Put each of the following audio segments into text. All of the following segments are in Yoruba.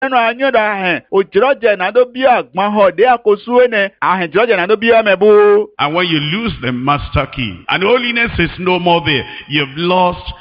Eno anyo da ahen. Ojiroje na do bi agbon ho de akosu ene. Ahen jiroje na do bi amebu. And when you lose the master key, and holiness is no more there, you've lost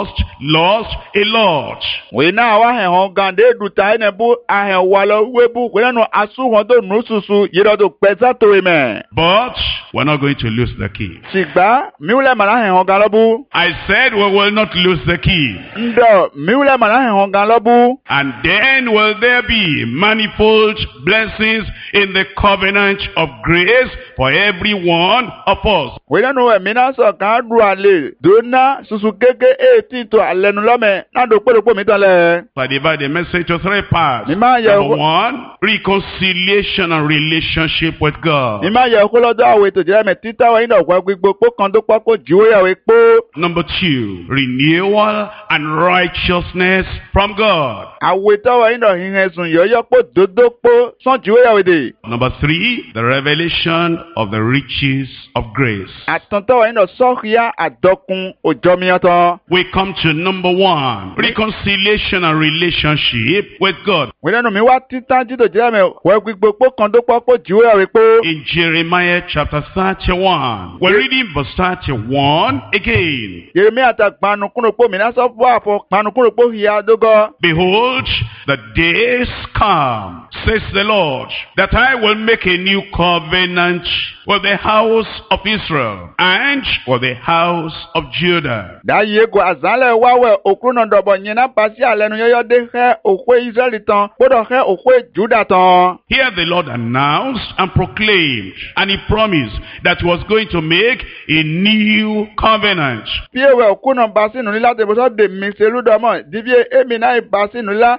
a lot. We na wa ahen hon gande duta ene bu ahen walo webu. We no asu hon do nususu yiro do pesa to eme. But we're not going to lose the key. Sigba miule mana ahen hon galobu. I said we will not lose the key. Ndo miule mana ahen hon galobu. And then will there be manifold blessings in the covenant of grace for every one of us. We don't know mina so kan du ale dona susu keke 18 to alenu lome na do podopo mi tole. I divide the message to 3 parts. Number 1, reconciliation and relationship with God. Ima ye ko lodo awe to je me tita wa ina kwa gbigbo po kan do pa ko jiwo ya we po. Number 2, renewal and righteousness from God. Awe to wa ina hinhe sun yoyo po dodo po son jiwo ya we de. Number 3, the revelation of the riches of grace. Atonto wa ina sohia adokun ojomi ato. We come to number 1, reconciliation and relationship with God. We don't know me wa tita ji to je me wa gbigbo po kan do pa ko jiwo ya we po. In Jeremiah chapter 31, we're reading verse 31 again. Jeremiah ta gbanu kunu po mi na so fo afo gbanu kunu po hiya dogo. Behold, the days come, says the Lord, that I will make a new covenant with the house of Israel and with the house of Judah. Da ye go azale wawe okruno dobo nyina pasi alenu yoyo de he okwe Israel ton, bodo he okwe Judah ton. Here the Lord announced and proclaimed, and he promised that he was going to make a new covenant. Piewe okuno basi nula te boso de miselu domo, divie emina basi nula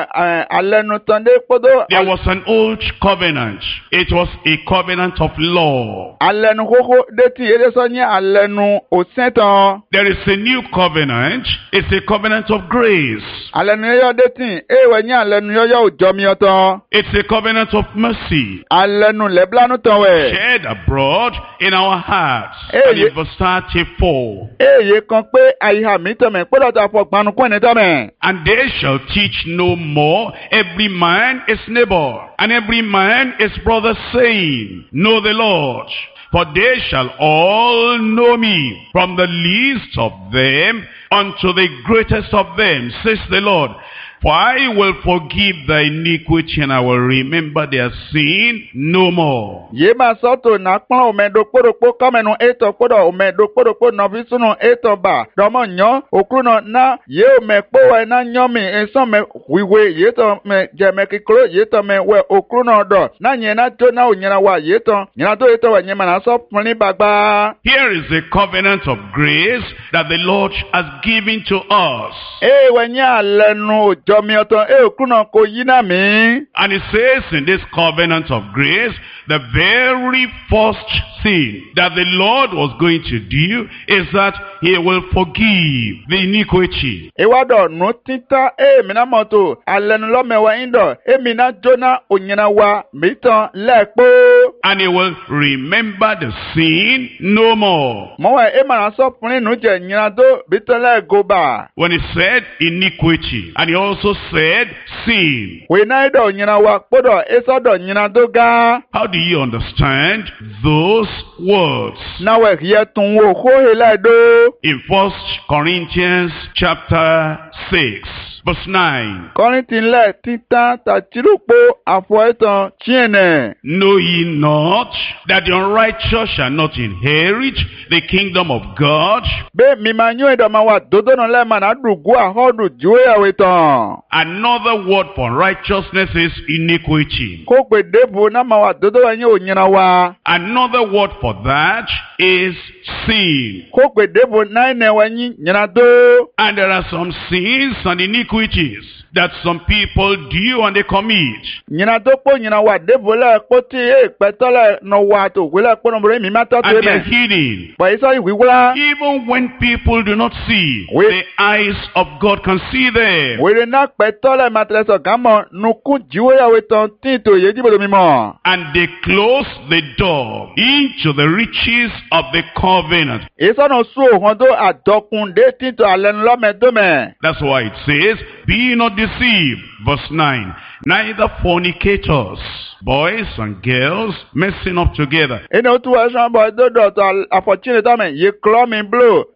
alenu tonde podo. There was an old covenant. It was a covenant of law. Alenu koko deti ele sonye alenu osenton. There is a new covenant. It's a covenant of grace. Alenu yoyo deti ewe nye alenu yoyo ujomi oton. It's a covenant of mercy. Alenu leblanu tonwe. Shed abroad in our hearts. And in verse 34. Eye kan pe ayiha mi tome podo ta fo gbanu kwene tome. And they shall teach no more every man his neighbor, and every man his brother, saying, Know the Lord. For they shall all know me, from the least of them unto the greatest of them, says the Lord. For I will forgive their iniquity, and I will remember their sin no more. Ye ma soto na pon omedo podokpo kamenu eto podo omedo podokpo no visunu eto ba domo nyo okruno na ye omekpo we na nyomi enso me wiwe ye to me je me kikro ye to me we okruno do na nye na to na onyira wa ye to nyira to eto wa nyema na so poni bagba. Here is the covenant of grace that the Lord has given to us. We nya lenu jomi oto okruno ko yina mi. And it says in this covenant of grace, the very first thing that the Lord was going to do is that he will forgive the iniquity. Ewado no tita mina moto alenu lo mewa indo mina jona onyina wa mitan lepo. And he will remember the sin no more. Mowa mana so puni nu je nyina do bitole goba. When he said iniquity, and he also said sin. We na ido onyina wa podo esodo nyina do ga. How do you understand those words? Na we ye tun wo ho hele do. In 1 Corinthians chapter 6, verse 9. Corinthians le tita ta tirupo afo etan chiene. Know ye not that the unrighteous shall not inherit the kingdom of God? Be mi manyo edo ma wa dodo no le ma na dugu ahodu juwe ya wetan. Another word for righteousness is iniquity. Ko pe debu na ma wa dodo wa nyo nyina wa. Another word for that is sin. Ko pe debu na ne wa nyina do. And there are some sins and iniquities that some people do and they commit. Nyina do po nyina wa debu le ko ti e petole no wa to wele ko no bre mi mata to And they're me. hidden. Ba isa yi wula. Even when people do not see, We- the eyes of God can see them. Wele na petole matreso kamo nuku juwe ya wetan tito ye jibo mi mo. And they close the door into the riches of the covenant. Isa no su hondo adokun de tito alen lo me do me. That's why it says, Be not deceived. Verse 9. neither fornicators, boys and girls messing up together. Ino tu asan boy dodo to opportunity me ye claw me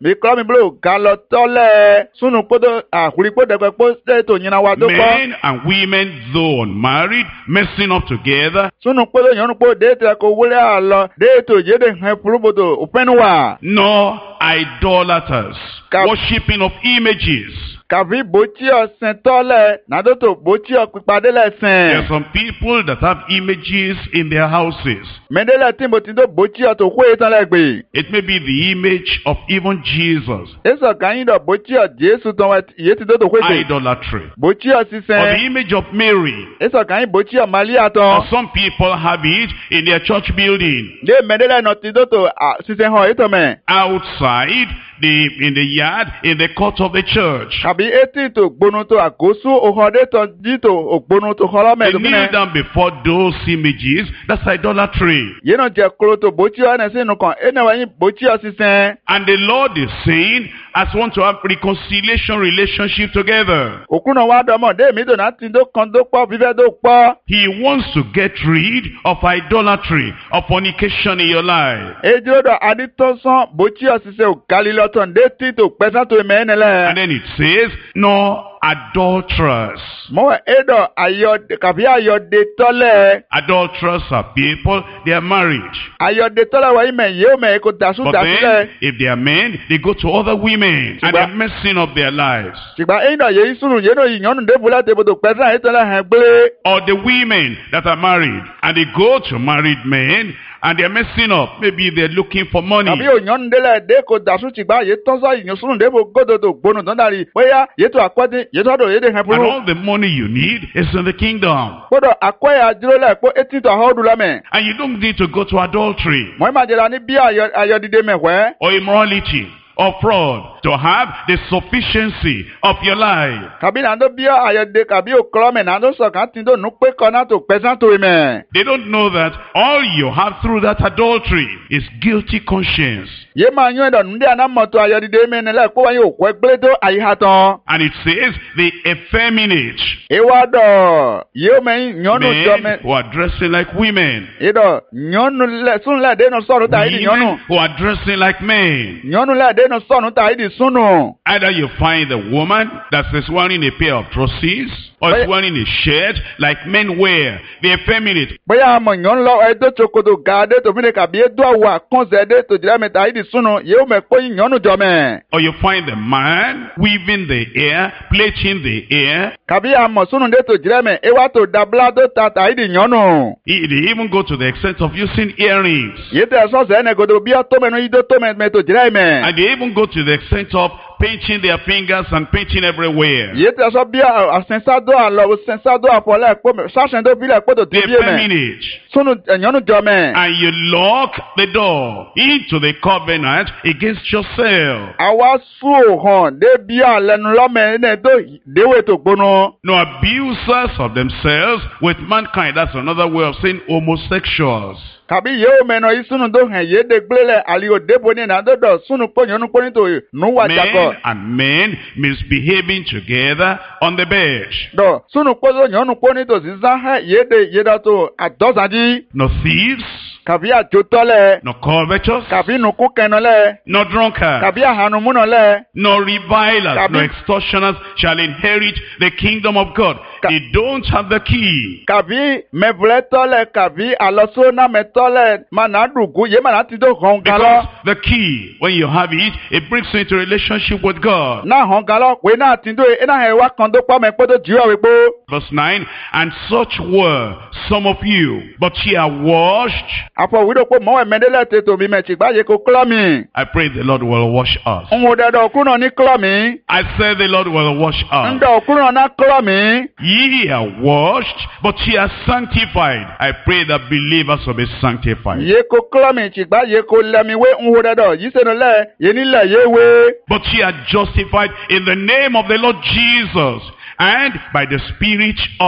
blow galotole sunu podo ahuri podo pepo to nyina wa do ko. Men and women, though unmarried, messing up together. Sunu podo nyonu podo de ko wole alo de to je de han purubodo openwa. No idolaters, worshipping of images. Kavi bochio sentole nadoto bochio pipadele There are sen. some people that have images in their houses. Mendele timbotindo bochio to kwe tanlegbe. It may be the image of even Jesus. Eso kanido bochio Jesu to yeti do kwe. Idolatry. Bochio Or the sisen. image of Mary. Eso kani bochio Maria Or to. some people have it in their church building. De mendele no tindo to sisen ho ito me. Outside, in the yard, in the court of the church. Kabi eti to gbonu to akosu ohode to dito ogbonu to holome They to kneel kine. down before those images. That's idolatry. Yeno je kolo to bochio ene sinu kan ene wa yin bochio sisen. And the Lord is saying, as want to have reconciliation relationship together. Okuno wa domo de mi do na tindo kan do po vive do po. He wants to get rid of idolatry, of fornication in your life. Ejo do aditosan bochio sisen o galiloton de tito pesan to me And enele. then it says, no adulterers. Mo edo ayode kabi ayode tole. Adulterers are people, they are married. Ayode tole wa ime ye o me ko dasu But dasu then, le. if they are men, they go to other women and they're messing up their lives. Sigba ino ye isunu ye no yonu de bula te bodo pesan etole han gble. Or the women that are married and they go to married men and they're messing up. Maybe they're looking for money. Kabi o yonu de le de ko dasu sigba ye tonso yin sunu de bo godo do gbonu don dari. Boya ye to akwati ye to do ye de han And puru. all the money you need is in the kingdom. Bodo akwaya jiro le po eti to ahodu la me. And you don't need to go to adultery Mo ma jela ni bi ayodide me hwe. or immorality or fraud to have the sufficiency of your life. Kabi na do bi ayode kabi o klo me na do so kan tin do nu pe ko na to pesan to me. They don't know that all you have through that adultery is guilty conscience. Ye ma yun do nde ana moto ayodide me ne le ko wa yo kwe gble to ayihaton. And it says the effeminate Ewa do ye me nyonu do me. men who are dressing like women, Edo nyonu le sun le de no so ta idi nyonu. women who are dressing like men. Nyonu le de no so ta idi sunu. Either you find a woman that is wearing a pair of trousers or is wearing a shirt like men wear. The effeminate. Boya mo nyon lo edo chokodo gade to mi ne kabi edo awa konze de to jira me ta idi sunu ye o me ko nyonu jo me. Or you find the man weaving the hair, plaiting the hair. Kabi amo sunu de to jira me ewa to dabla do ta idi nyonu. They even go to the extent of using earrings. Ye te so se ne godo bi to me no ido to me to jira me. And they even go to the extent of painting their fingers and painting everywhere. Ye te so bi asensado alo sensado apole po me sasen do bi le po to The ti bi me. effeminate. Sunu nyonu jo me. And you lock the door into the covenant against yourself. Awa su han de bi alenu lo me ne do dewe to gbono. No abusers of themselves with mankind. That's another way of saying homosexuals. Kabi ye o me no isunu do han ye de gblele ali o debo ni na do do sunu po nyonu po ni to nu wa jako. Men and men misbehaving together on the bed. Do sunu po do nyonu po ni to ziza ha ye da to adozadi. No thieves, Kabi ajotole. no covetous, Kabi nuku kenole. no drunkards, Kabi ahanumuno le. no revilers, Kabi- no extortioners shall inherit the kingdom of God. They don't have the key. Kabi mevletole kabi alosona metole manadugu ye manatido Because hongalo. the key, when you have it, it brings you into a relationship with God. Na hongalo we na tindo ena hewa kondo pa me podo jiwa we po. Verse 9, and such were some of you, but ye are washed. Apo wido po mo emendele te to mi me chigba ye ko klomi. I pray the Lord will wash us. Nwo dedo kuno ni klomi. I say the Lord will wash us. Ndo kuno na klomi. Ye are washed, but ye are sanctified. I pray that believers will be sanctified. Ye ko klomi chigba ye ko lemi we nwo dedo yise no le ye ni le ye we. But ye are justified in the name of the Lord Jesus and by the Spirit of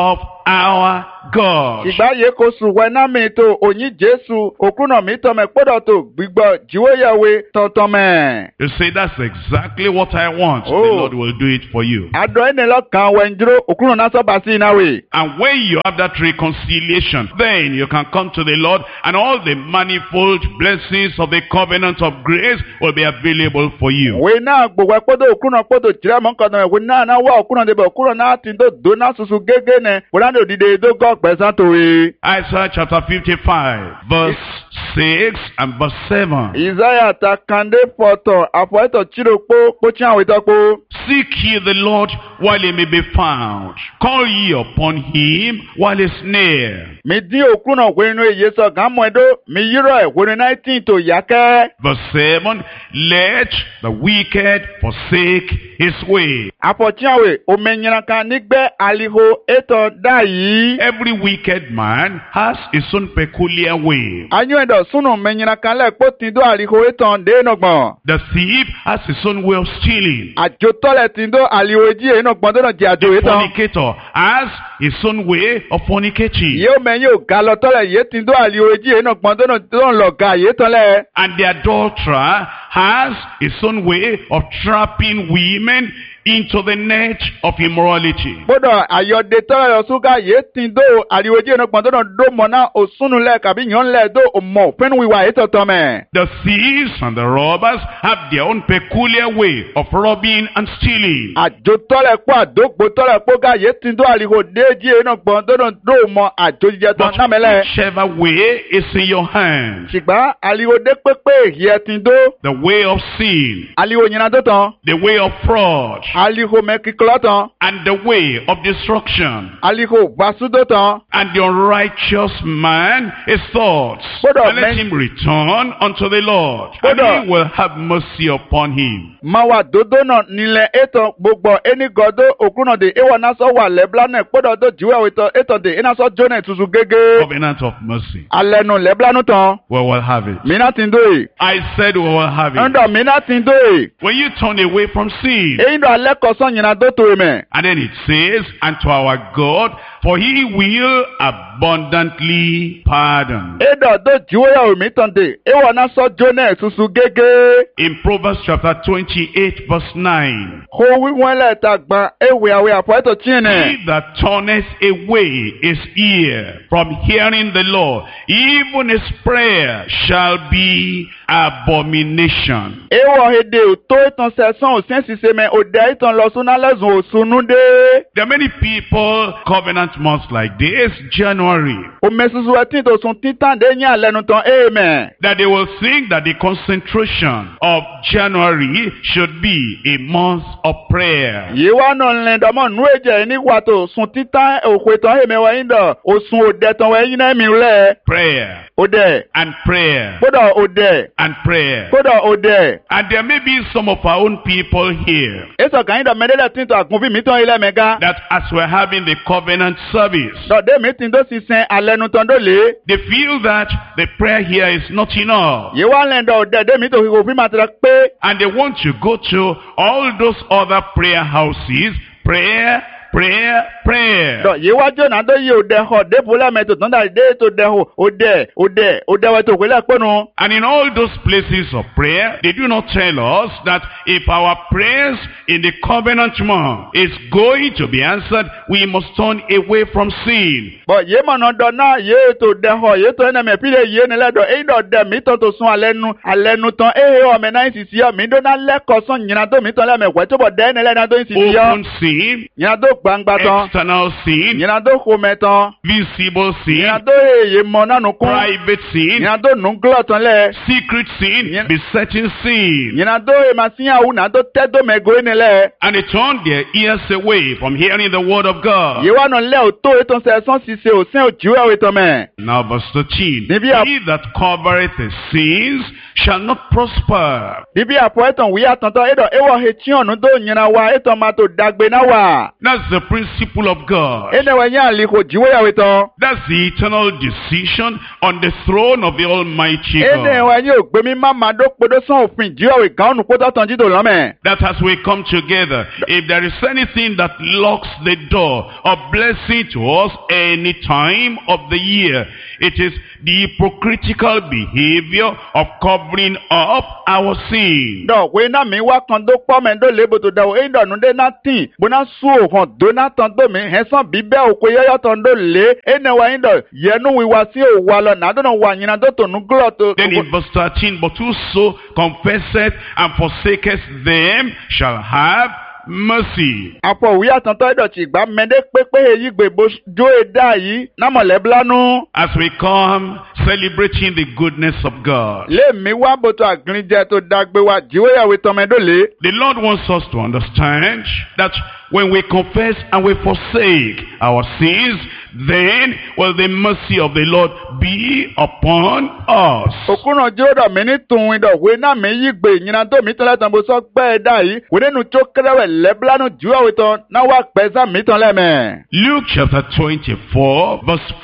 our God. Ìgbà yẹ kó sùn wẹ̀ náà mi tó òyìn Jésù òkúnà mi tọ́ mẹ́ gbọ́dọ̀ tó gbígbọ́ jíwéyàwé tọ̀tọ̀ mẹ́. You say, that's exactly what I want. Oh. The Lord will do it for you. Àdó ẹni lọ́kàn wẹ̀ ń dúró òkúnà náà sọ́ba sí iná wè. And when you have that reconciliation, then you can come to the Lord, and all the manifold blessings of the covenant of grace will be available for you. Wé náà gbogbo ẹ̀kpọ́dọ̀ òkúnà gbọ́dọ̀ jìrẹ́ mọ́ nǹkan náà wé náà náà wá òkúnà débẹ̀ òkúnà náà ti tó dó náà susu gégé nẹ wé náà lè dìde tó gọ́ gbẹ̀sán tó wé. Isaiah chapter 55, verse 6 and verse 7. Isaiah ta kande fọ̀tọ̀ àfọ̀ẹ́tọ̀ tìrò kpókpótsí àwọn ìtọ́kpó. Seek ye the Lord while he may be found. Call ye upon him while he is near. Mi dín òkúnà wénu èyí sọ gàmọ́ ẹ̀dọ́ mi yírọ̀ ẹ̀ wénu 19 tó yákẹ́. Verse 7, let the wicked forsake his way. Àfọ̀tsí àwẹ̀ òmìnira nígbẹ́ àlìhò ètò dá yìí. Every wicked man has his own peculiar way. Anyú ẹ̀dọ̀ súnù òmìnira lẹ́ẹ̀kpó ti dó àlìhò ètò dénàgbọ̀n. The thief has his own way of stealing. Àjòtọ́lẹ̀ ti dó àlìhò èjì ènàgbọ̀n tó nà jẹ́ àjò The ètò. fornicator has his own way of fornicating. Yóò mẹ́yìn ò ga lọ tọ́lẹ̀ yé ti dó àlìhò èjì ènàgbọ̀n tó nà lọ ga yé tọ́lẹ̀. And the adulterer has his own way of trapping women into the net of immorality. Gbọ́dọ̀ àyọ̀dé tọ́lẹ̀ lọ súgà yé ti dó àlìhò èjì ènàgbọ̀n tó nà dó mọ̀ náà òsúnulẹ̀ kàbí yànlẹ̀ dó òmò fẹ́nu wíwá ètò tọ́mẹ̀. The thieves and the robbers have their own peculiar way of robbing and stealing. Àjòtọ́lẹ̀ pọ̀ àdógbòtọ́lẹ̀ pọ̀ gà yé ti dó àlìhò déjì ènàgbọ̀n tó nà dó mọ̀ àjòjìjẹ tán But námẹ́lẹ̀. whichever way is in your hands, Ṣùgbọ́n àlìhò dé pépé yẹ ti dó. the way of sin, Àlìhò yìnyín tó tán. the way of fraud, Àlìhò mẹ́kíkọ́lọ́ tán. and the way of destruction, Àlìhò gbàsúdó tán. and the unrighteous man his thoughts, Gbọ́dọ̀ and let him return unto the Lord, and Gbọ́dọ̀- he will have mercy upon him. Mawa dodo náà nílẹ̀ ètò gbogbo ẹnìgọ́dọ̀ òkúnà dé ìwọ náà sọ wà lẹ́blanẹ̀ gbọ́dọ̀ tó jíwẹ̀ ètò dé iná sọ jóná tuntun gégé. Covenant of mercy. Alẹ́nu lẹ́blanú tán. We will have it. Mìíràn ti ń dóye. I said we will have it. Ẹ̀ńdọ̀ mìíràn ti ń dóye. When you turn away from sin, Èyí dọ̀ alẹ́ kọ̀sán yìnyín tó tó mẹ́. and then it says, and to our God, for he will abundantly pardon. Èdọ̀ tó jíwẹ̀ omi tán dé ìwọ náà sọ jóná tuntun gégé. In Proverbs chapter 28 verse 9, Kó wíwọ́n lẹ́ta gbọ́n ewé àwẹ̀ àpọ̀ẹ́tò tí ní. he that turneth away his ear from hearing the law, even his prayer shall be abomination. Ewọ̀ èdè òtó ìtàn sẹ̀sán òsín ṣiṣẹ́ mẹ́ òdẹ ìtàn lọ súná lẹ́sùn òsùnú dé. There are many people, covenant months like this, January, Òmèsùsù ẹtí tó sun títàn dé yín àlẹ́nu tán amen. that they will think that the concentration of January should be a month of prayer. Yìí wá náà lẹ́nu dọ́mọ̀ nú èjẹ̀ ní wà tó sun títàn òkè tán amen wẹ̀yìn dọ̀ òsùn òdẹ tán wẹ̀yìn náà mi lẹ̀. Prayer Òdẹ and prayer gbọ́dọ̀ òdẹ and prayer. gbọ́dọ̀ òdẹ. And there may be some of our own people here Èso kàn yín dọ̀ mẹ́lẹ́lẹ̀ tí tó àgùnfin mi tán ilẹ̀ mẹ́ga. that as we're having the covenant service, Dọ̀dé mi ti tó ṣiṣẹ́ àlẹ́nu tán tó lé. they feel that the prayer here is not enough. Yìí wá lẹ́nu dọ̀ òdẹ dé mi tó òfin máa tẹ̀lé pé. And they want to go to all those other prayer houses, prayer, prayer, prayer. Dọ̀ yìí wá jóná tó yí òdẹ họ débò lẹ́mẹ̀tò tán dàrí dé tó dẹ họ òdẹ wẹ̀ tó pélé pẹ́nu. And in all those places of prayer, they do not tell us that if our prayers in the covenant month is going to be answered, we must turn away from sin. Bọ̀ yìí mọ̀nà dọ̀ náà yìí tó dẹ họ yìí tó ẹnẹmẹ̀ pílẹ̀ yìí nílẹ̀ dọ̀ èyí dọ̀ dẹ mi tán tó sun àlẹ́nu tán èyí ọmọ náà sì sí ọ mi dọ́nà lẹ́kọ̀ọ́sán yìnyín tó mi tán lẹ́mẹ̀kwẹ́ tó bọ̀ dẹ́ nílẹ̀ náà tó ń sì sí ọ. Open sin, Yìnyín tó gbangba tán. external sin, Yìnyín tó kòmẹ̀ tán. visible sin, Yìnyín tó èyí mọ̀ náà nù kún. private sin, Yìnyín tó nù gílọ̀ tán lẹ̀. secret sin, Yeah. besetting sin. Yìnyín tó èyí máa síyàwó náà tó tẹ́ tó mẹ́gò nílẹ̀. And they turn their ears away from hearing the word of God. Yìí wá nù lẹ́ òtó ètò sẹ̀sán ṣiṣẹ́ òsín òjìwẹ̀ ètò mẹ́. Now verse 13. Maybe I- He that covereth his sins shall not prosper. Bibi apo eton wi atonto edo ewo hechi onu do nyina wa eton ma to dagbe na wa. That's the principle of God. Ene wa nya li ko jiwo ya weton. That's the eternal decision on the throne of the Almighty Ene God. wa nya ogbe mi mama do podo son ofin jiwo we kan nu poto ton jido lome. That as we come together, if there is anything that locks the door of blessing to us any time of the year, it is the hypocritical behavior of covering up our sin. Do we na mi wa kan do po men do lebo to da o e do nu de na tin bo na su o han do na tan do mi hesan bibe o ko yoyo ton do le ene wa yin do yenu wi wa si o wa lo na do no wa nyina do to nu glo to. Then in verse 13, but whoso confesseth and forsaketh them shall have mercy. Apo wi atonto edo ti gba mende pepe eyi gbe bo jo eda yi na moleblanu. As we come celebrating the goodness of God, Le mi wa bo to agrinje to dagbe wa jiwo ya we ton medo le. the Lord wants us to understand that when we confess and we forsake our sins, then will the mercy of the Lord be upon us. Okuno jodo mi ni tun ido we na mi yi gbe nyina do mi ton le ton bo so gbe eda yi we nu cho krewe leblanu jiwo we ton na wa pesa mi ton le me. Luke chapter 24 verse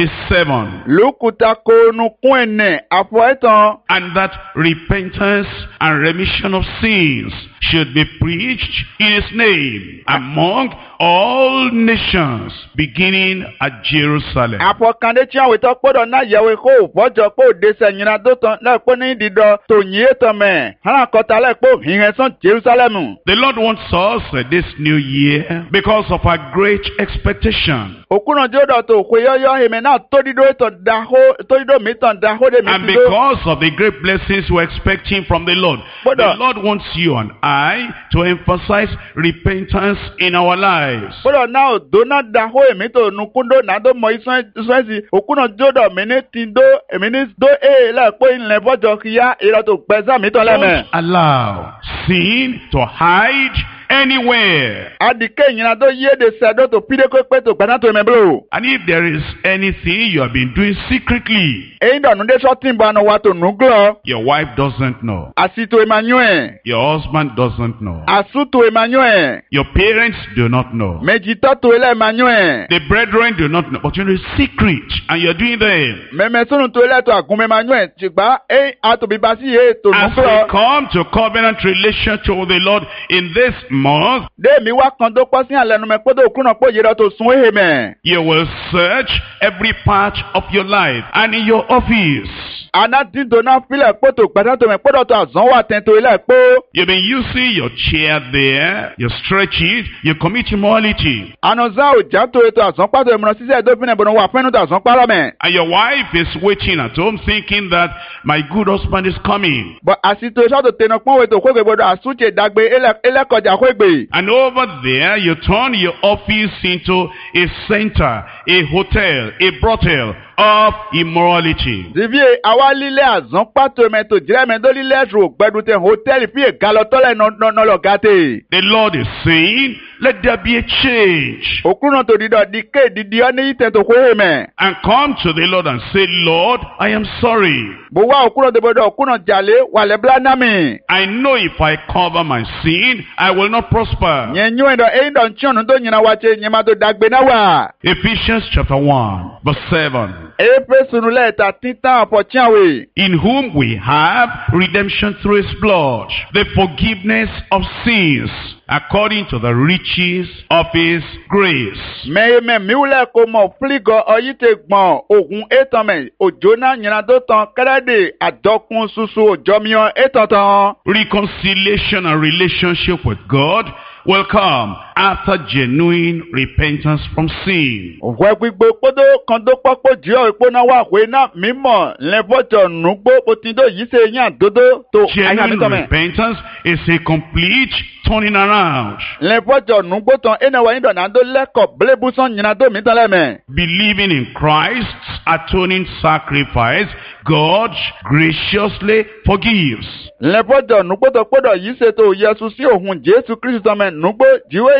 47. Lukuta ko nu kun ene apo eton. And that repentance and remission of sins should be preached in his name among all nations, beginning at Jerusalem. Apo kande ti awe to podo na yewe ko bojo po de se nyina do ton le po ni dido to yin eton me. Han ko ta le po hin son Jerusalem. The Lord wants us this new year because of our great expectation. Okuno jodo to ko yoyo heme na to dido to da ho to dido mi ton da ho de mi And do. because of the great blessings we're expecting from the Lord, But, the Lord wants you and I to emphasize repentance in our lives. Podo na o do na da ho emi to nu kundo na do mo isan si okuno jodo mi ni tin do emi ni do le po in le bojo kiya iro to pesa mi ton le me. Don't allow sin to hide anywhere. Adike nyina do ye de se do to pide ko pe to gbana to me blo. And if there is anything you have been doing secretly, Eyin do nu de so tin ba no wa to nu glo. your wife doesn't know, Asito Emmanuel. your husband doesn't know, Asuto Emmanuel. your parents do not know, Mejito to ele Emmanuel. the brethren do not know, but you know it's secret and you're doing them. Meme sunu to ele to agun Emmanuel. Chigba ato bibasi ye to nu As we glo. come to covenant relation to the Lord in this month, De mi wa kan do po si alenu me podo okuno po yero to sun ehe me. you will search every part of your life and in your office. Ana dindo na file po to gbana to me podo to azan wa ten to ele po. You've been using your chair there, you stretch it, you commit immorality. Anoza o ja to azan pa to emro sise do fine bono wa fenu to azan pa lo me. And your wife is waiting at home thinking that my good husband is coming. But asito so to teno pon we to ko gbe bodo asuche dagbe ele koja ko gbe. And over there, you turn your office into a center, a hotel, a brothel of immorality. Divie awa lile azan pato me to jire me do lile ro gbedu te hotel fi galo tole no lo gate. The Lord is saying, let there be a change. Okuno to dido dike didi oni ite to ko me. And come to the Lord and say, Lord, I am sorry. Bo wa okuno de bodo okuno jale wale blana mi. I know if I cover my sin, I will not prosper. Nyenyo endo endo nchonu do nyina wache nyema to dagbe na wa. Ephesians chapter 1, verse 7. Efesu nu leta titan apo chiawe. In whom we have redemption through his blood, the forgiveness of sins, according to the riches of his grace. Me miule ko mo fligo oyite gbon ogun etan me ojona nyina do tan kerede adokun susu ojomio etan tan. Reconciliation and relationship with God will come after genuine repentance from sin. Òwe gbígbó kódó kan tó pọ́pọ́ jẹ́ ìpó náà wà pé náà mímọ̀ lẹ́bọ̀jọ̀ nùgbó òtítọ́ yìí ṣe yàn dódó tó Genuine repentance is a complete turning around. Lẹ́bọ̀jọ̀ nùgbó tán ẹnà wà nídọ̀ náà tó lẹ́kọ̀ọ́ bílébùsàn yìnyín tó mí tán lẹ́mẹ̀. Believing in Christ's atoning sacrifice, God graciously forgives. Lẹ́bọ̀jọ̀ nùgbó tó gbọ́dọ̀ yìí ṣètò Yẹsu sí òhun Jésù Kristu tán mẹ́ nùgbó jíwé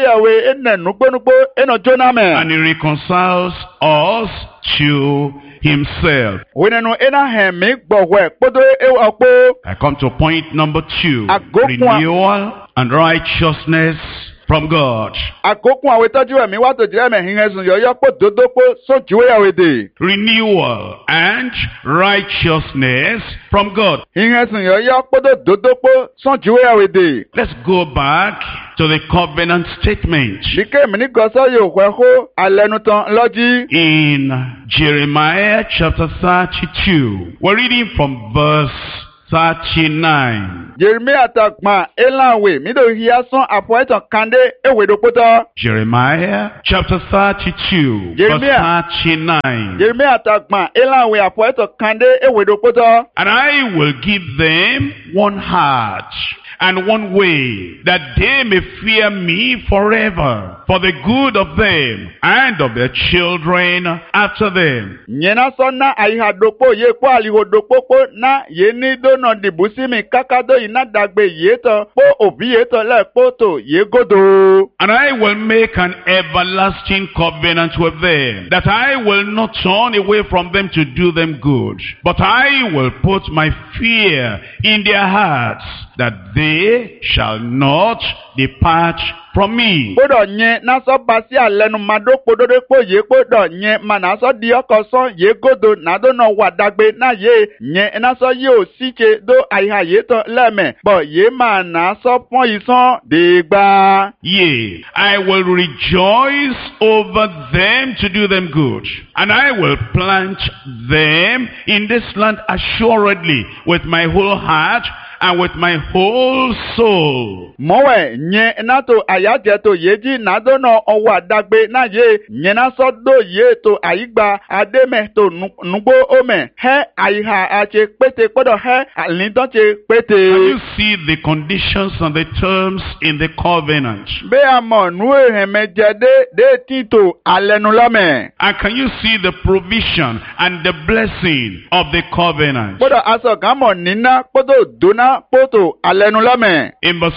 Yahweh ene nukpo eno Jonah and he reconciles us to himself. Wenenu ena hemi gbogwe kpodo okpo. I come to point number 2. Agokwa. Renewal and righteousness from God. Akokun awe toju emi wa to jire me hinhesun yoyo po dodo po so jiwe Yahweh de. Renewal and righteousness from God. Hinhesun yoyo podo dodo po so jiwe Yahweh de. Let's go back to the covenant statement. Dike mi ni goso yo hweho alenutan loji. In Jeremiah chapter 32, we're reading from verse 39. Jeremiah takma elanwe mi do hiason apoetan kande ewedo poto. Jeremiah chapter 32, Jeremiah. verse 39. Jeremiah takma elanwe apoetan kande ewedo poto. And I will give them one heart and one way, that they may fear me forever, for the good of them and of their children after them. Nyena sona aiha dopo ye po aliho dopo po na ye ni do no dibusi mi kakado ina dagbe ye to po obi ye to le po to ye godo. And I will make an everlasting covenant with them, that I will not turn away from them to do them good, but I will put my fear in their hearts, that they shall not depart from me. Podo nye na so basi alenu mado podode po ye podo nye mana so di oko so ye godo na do no wadagbe na ye nye na so ye o siche do aiha ye to leme bo ye mana so pon ison degba. Yea, I will rejoice over them to do them good, and I will plant them in this land assuredly with my whole heart and with my whole soul. Mowe nye na to ayaje to yeji na do no owa dagbe na ye nye na so do ye to aigba ademe to nugbo ome he aiha ache pete podo he alindon che pete. Can you see the conditions and the terms in the covenant? Be amo nu ehemejede de tito alenulome. And can you see the provision and the blessing of the covenant? Podo aso kamo nina podo dona poto alenulome. In verse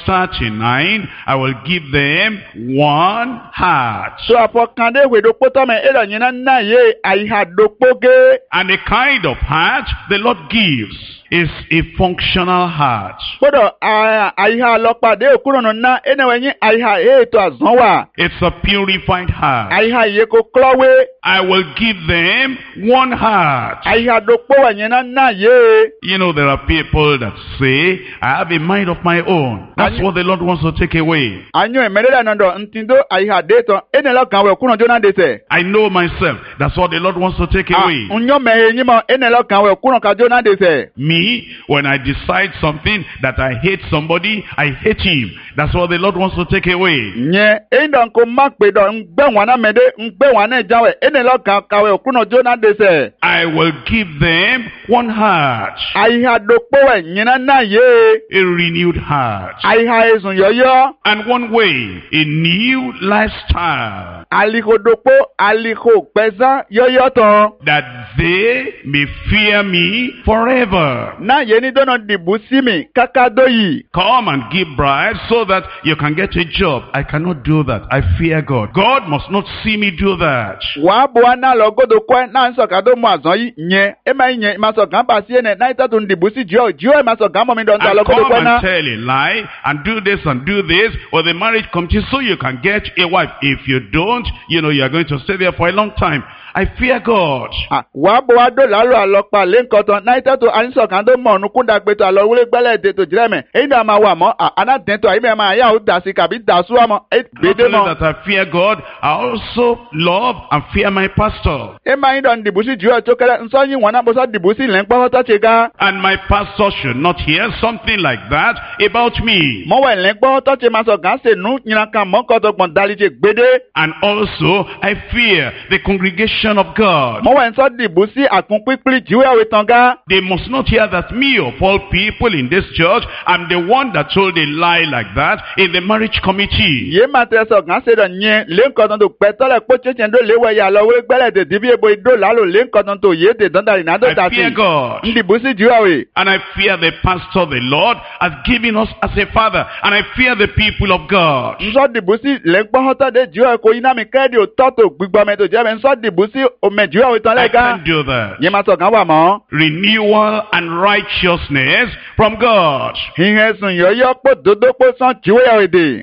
39, I will give them one heart. So apokande we do poto me era nyina na ye aiha dopoge. And the kind of heart the Lord gives is a functional heart. Podo aiha lokpade okurono na enewenyi aiha to azonwa. It's a purified heart. Aiha ye ko klowe. I will give them one heart. Aiha dopo wa nyina na ye. You know, there are people that say, I have a mind of my own. That's what the Lord wants to take away. Anyo emereda nando ntindo aiha deto enelo kan we okurono jona dete. I know myself. That's what the Lord wants to take away. Unyo mehenyimo enelo kan we okurono ka jona dete. Me, when I decide something that I hate somebody, I hate him. That's what the Lord wants to take away. Nye endo ko makpe do ngbe wana mede ngbe wana jawe enelo kan ka we okurono jona dete. I will give them one heart. Aiha dopo we nyina na ye. A renewed heart. Aiha ezun yoyo. And one way, a new lifestyle. Aliko dopo aliko pesa yoyo to. That they may fear me forever. Na ye ni dono dibusi mi kakado yi. Come and give bribes so that you can get a job. I cannot do that. I fear God. God must not see me do that. Wa bo na lo godo kwen na nso kado mo azon yi nye e ma nye ma so kan ba si ene na ita tun dibusi jo e ma so kan mo mi don ta And lo godo come kwen na. and tell a lie and do this and do this, or the marriage committee so you can get a wife. If you don't, you know you are going to stay there for a long time. I fear God. Wa bo wa do lalo alopa le nkan ton na ita to anso kan do mo nu kunda gbe to alo wule gbele de to jire me e da ma wa mo ana den to ai me ma ya o da si kabi da su mo e Not gbede only mo. that I fear God, I also love and fear my pastor. E ma yin don dibusi jo to kere nso yin wona bo so dibusi le npo to chega. And my pastor should not hear something like that about me. Mo we le npo to che ma so kan se nu nyina kan mo ko to gbon dali je gbede. And also, I fear the congregation revelation of God. Mo wẹ̀ ń sọ́ dìbò sí àkún pípírí jíwé àwẹ̀ tán gá. They must not hear that me of all people in this church, I'm the one that told a lie like that in the marriage committee. Yé máa tẹ sọ kàn ṣe dọ̀ nyẹ lẹ́ńkọ̀tàn tó pẹ́ tọ́lẹ̀ kó tẹ̀sán tó léwọ̀ yà lọ wé gbẹ́lẹ̀ tè dìbí ebo idó lálò lẹ́ńkọ̀tàn tó yé tè dọ́ndà ìná tó I tà sí. fear God. Ń dìbò sí jíwé àwẹ̀. And I fear the pastor the Lord has given us as a father. And I fear the people of God. Ń sọ́ dìbò sí lẹ́ńgbọ́n dé jíwé àwẹ̀ kò iná mi kẹ́ẹ̀dì òtọ́ tó gbígbọ́ mi tó jẹ́ mi ń sọ́ dìbò sí omi jíwé àwẹ̀ tán I lẹ́gá. can't do that. Yé máa sọ kàn wà mọ́. Renewal and righteousness from God. Ìhẹ̀sùn yọ̀yọ́ pò dodo pò sàn jíwé àwẹ̀ dè.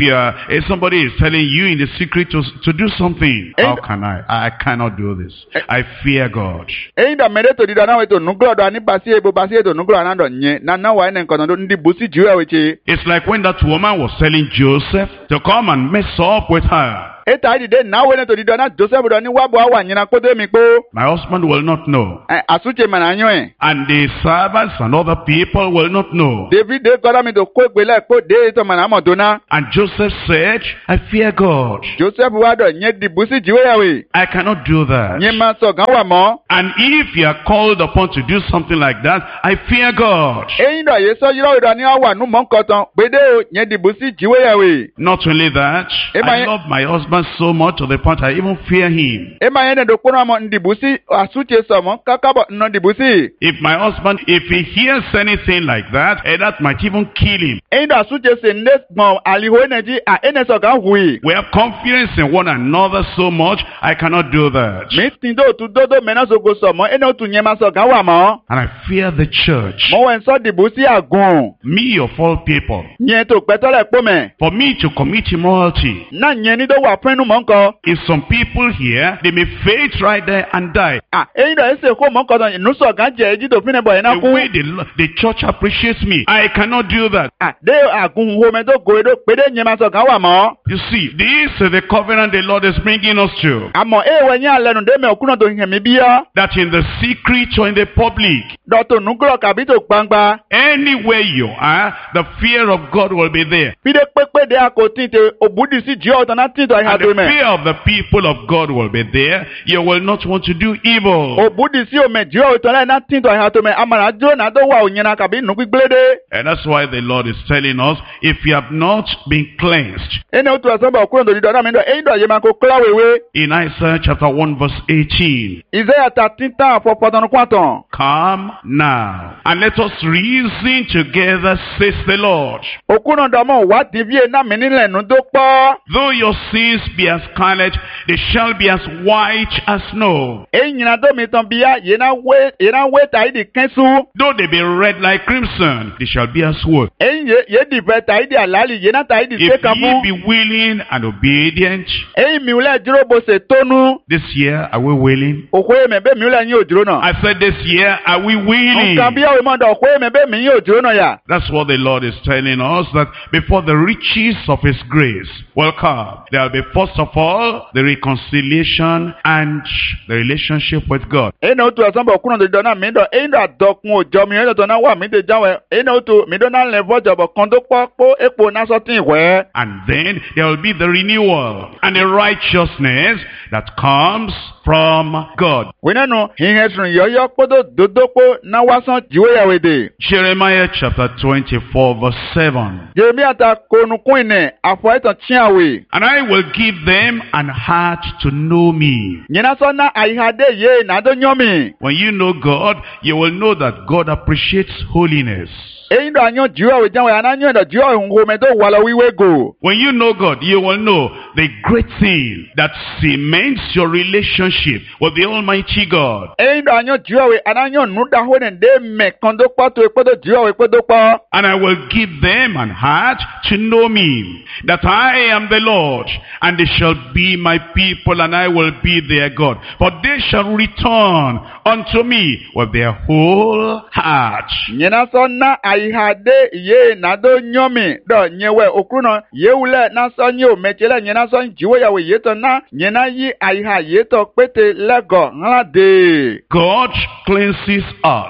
If somebody is telling you in the secret to do something, how can I? I cannot do this. I fear God. Èyí dà mẹ́rẹ́ tó dídá náà wẹ̀ tó núgbọ́dọ̀ dọ̀ ní basi ebo basi ètò núgbọ́dọ̀ náà dọ̀ nyẹ nana wà ní nǹkan tó ń dìbò sí jíwé àwẹ̀ tse. It's like when that woman was telling Joseph to come and mess up with her. Eta ìdìde náà wẹ̀ ní tó dídá náà Joseph dọ̀ ní wàbọ̀ àwà nyina kótó mi kpó. My husband will not know. Àsúnjẹ mẹ́nà yọ̀ ẹ̀. And the servants and other people will not know. David dé kọ́dá mi tó kó gbélé kó dé ètò mẹ́nà mọ̀ tó ná. And Joseph said, I fear God. Joseph wà dọ̀ nyẹ dìbò sí jíwé àwẹ̀. I cannot do that. Nyẹ máa sọ gán wà mọ́. And if you are called upon to do something like that, I fear God. Èyí dọ̀ yé sọ yírọ̀ ìdọ̀ ní àwà nù mọ́ nkọ̀tàn gbédè o nyẹ dìbò sí jíwé àwẹ̀. Not only that, I love my husband so much to the point I even fear him. Ema yẹn dẹ̀ kóná mọ̀ ndìbò sí àsúnjẹ sọ̀mọ́ kákábọ̀ nà dìbò sí. If my husband, if he hears anything like that, that might even kill him. Èyí dọ̀ àsúnjẹ sè ndé gbọ̀n àlìhó ẹnẹ̀jì ẹnẹ̀ sọ̀ gán hùwì. We have confidence in one another so much, I cannot do that. Mi ti dó tu dódó mẹ́nà sogo sọ̀mọ́ ẹnẹ̀ òtún yẹn máa sọ̀ gán wà mọ́. And I fear the church. Mo wẹ̀ ń sọ́ dìbò sí àgùn. Me of all people. Yẹn tó pẹ́tọ́lẹ̀ pọ́ mẹ́. For me to commit immorality. Náà yẹn ní tó wà fún inú mọ́ nǹkan. If some people here, they may faint right there and die. Èyí dọ̀ ẹsẹ̀ kó mọ́ nǹkan tán inú sọ̀ gán jẹ́ ẹjí tó fi ní bọ̀ yẹn náà The kú. way the church appreciates me, I cannot do that. Dé àgùn wo mẹ́ tó gòrè tó pédé yẹn máa sọ̀ gán wà mọ́. You see, this is the covenant the Lord is bringing us to. Àmọ́ èèwọ̀ yẹn alẹ́nu dé mẹ́ òkúnà tó hẹ̀mí bí yá. That in the secret or in the public, Dọ̀tò nùgúrọ̀ kàbí tó gbangba. anywhere you are, the fear of God will be there. Bídé pépé dé àkó tìǹtì òbúdì sí jí ọ̀tọ̀ náà tìǹtì àyà And tó the mẹ́. fear of the people of God will be there. You will not want to do evil. Òbúdì sí òmè jí ọ̀tọ̀ náà tìǹtì àyà tó mẹ́. Àmàlà jó náà tó wà òyìnbó kàbí nù gbígbélédé. And that's why the Lord is telling us, if you have not been cleansed. Ẹni ó tu ẹ̀sán bọ̀ kúrò lórí dọ̀dọ̀ mi dọ̀ èyí dọ̀ yẹn máa kó kíláwéwé. In Isaiah chapter 1 verse 18. Isaiah 13 àfọ̀pọ̀tọ̀nù kwàtàn. Come now, and let us reason together, says the Lord. Òkúnà dọ̀mọ̀ wá dìbíyè náà mi nílẹ̀ nù tó pọ̀. Though your sins be as scarlet, they shall be as white as snow. Èyí nyìnà tó mi tán bíyà yẹn náà wé tàyídì kẹ́sù. Though they be red like crimson, they shall be as wool. Èyí yé dìbẹ̀ tàyídì àlàálì yẹn náà tàyídì If sékàmú. ye be willing and obedient, Èyí miwulẹ̀ dúró bó ṣe tónú. this year are we willing? Òkú èmẹ̀ bẹ́ẹ̀ miwulẹ̀ yín òjòrò náà. I said this year are we willing? Nǹkan bí ọ̀wé mọ́dọ̀ òkú èmẹ̀ bẹ́ẹ̀ mi yín òjòrò náà yà. That's what the Lord is telling us, that before the riches of His grace will come, there will be first of all the reconciliation and the relationship with God. Èyí náà ó tu ẹ̀sán bọ̀ kúrò lórí dọ̀nà mi dọ̀ èyí náà dọ̀kun òjò mi yẹn tó náà wà mí dé jáwé. Èyí náà ó tu mi dọ̀ náà lẹ̀ fọ́jọ̀bọ̀ kan tó pọ̀ pó epo náà sọ́tì ìwẹ́. And then there will be the renewal and the righteousness that comes from God. Wínẹ́nu ìhẹ̀sùn yọ̀yọ́ kpótó dòdòkpó náà wá sán jìwéyàwó èdè. Jeremiah chapter 24 verse 7. Jeremia ta konukun ìnẹ̀ àfọ̀ ẹ̀tàn tíyàwó. And I will give them an heart to know me. Nyina sọ ná àyíhadé yé nàdó nyọ́mì. When you know God, you will know that God appreciates holiness. Èyí dọ̀ àyàn jìwéyàwó jáwé ànáyàn dọ̀ jìwéyàwó ìhòmẹ́ tó wà lọ wíwé gò. When you know God, you will know the great thing that cements your relationship with the Almighty God. Èyí dọ̀ àyàn jìwéyàwó ànáyàn nùdà hónẹ̀ dé mẹ̀kan tó pọ̀ tó ekpó tó jìwéyàwó ekpó tó pọ̀. And I will give them an heart to know me, that I am the Lord, and they shall be my people, and I will be their God. For they shall return unto me with their whole heart. Nyina sọ ná àyíhadé yé nàdó nyọ́mì dọ̀ nyẹwẹ́ òkúrúnà yéwulẹ̀ náà sọ nyé òmẹ̀tsẹ̀lẹ̀ nyina sọ jìwéyàwó yétọ̀ ná nyina yí àyíhà yétọ̀ pété lẹ́gọ̀ ńlá dé. God cleanses us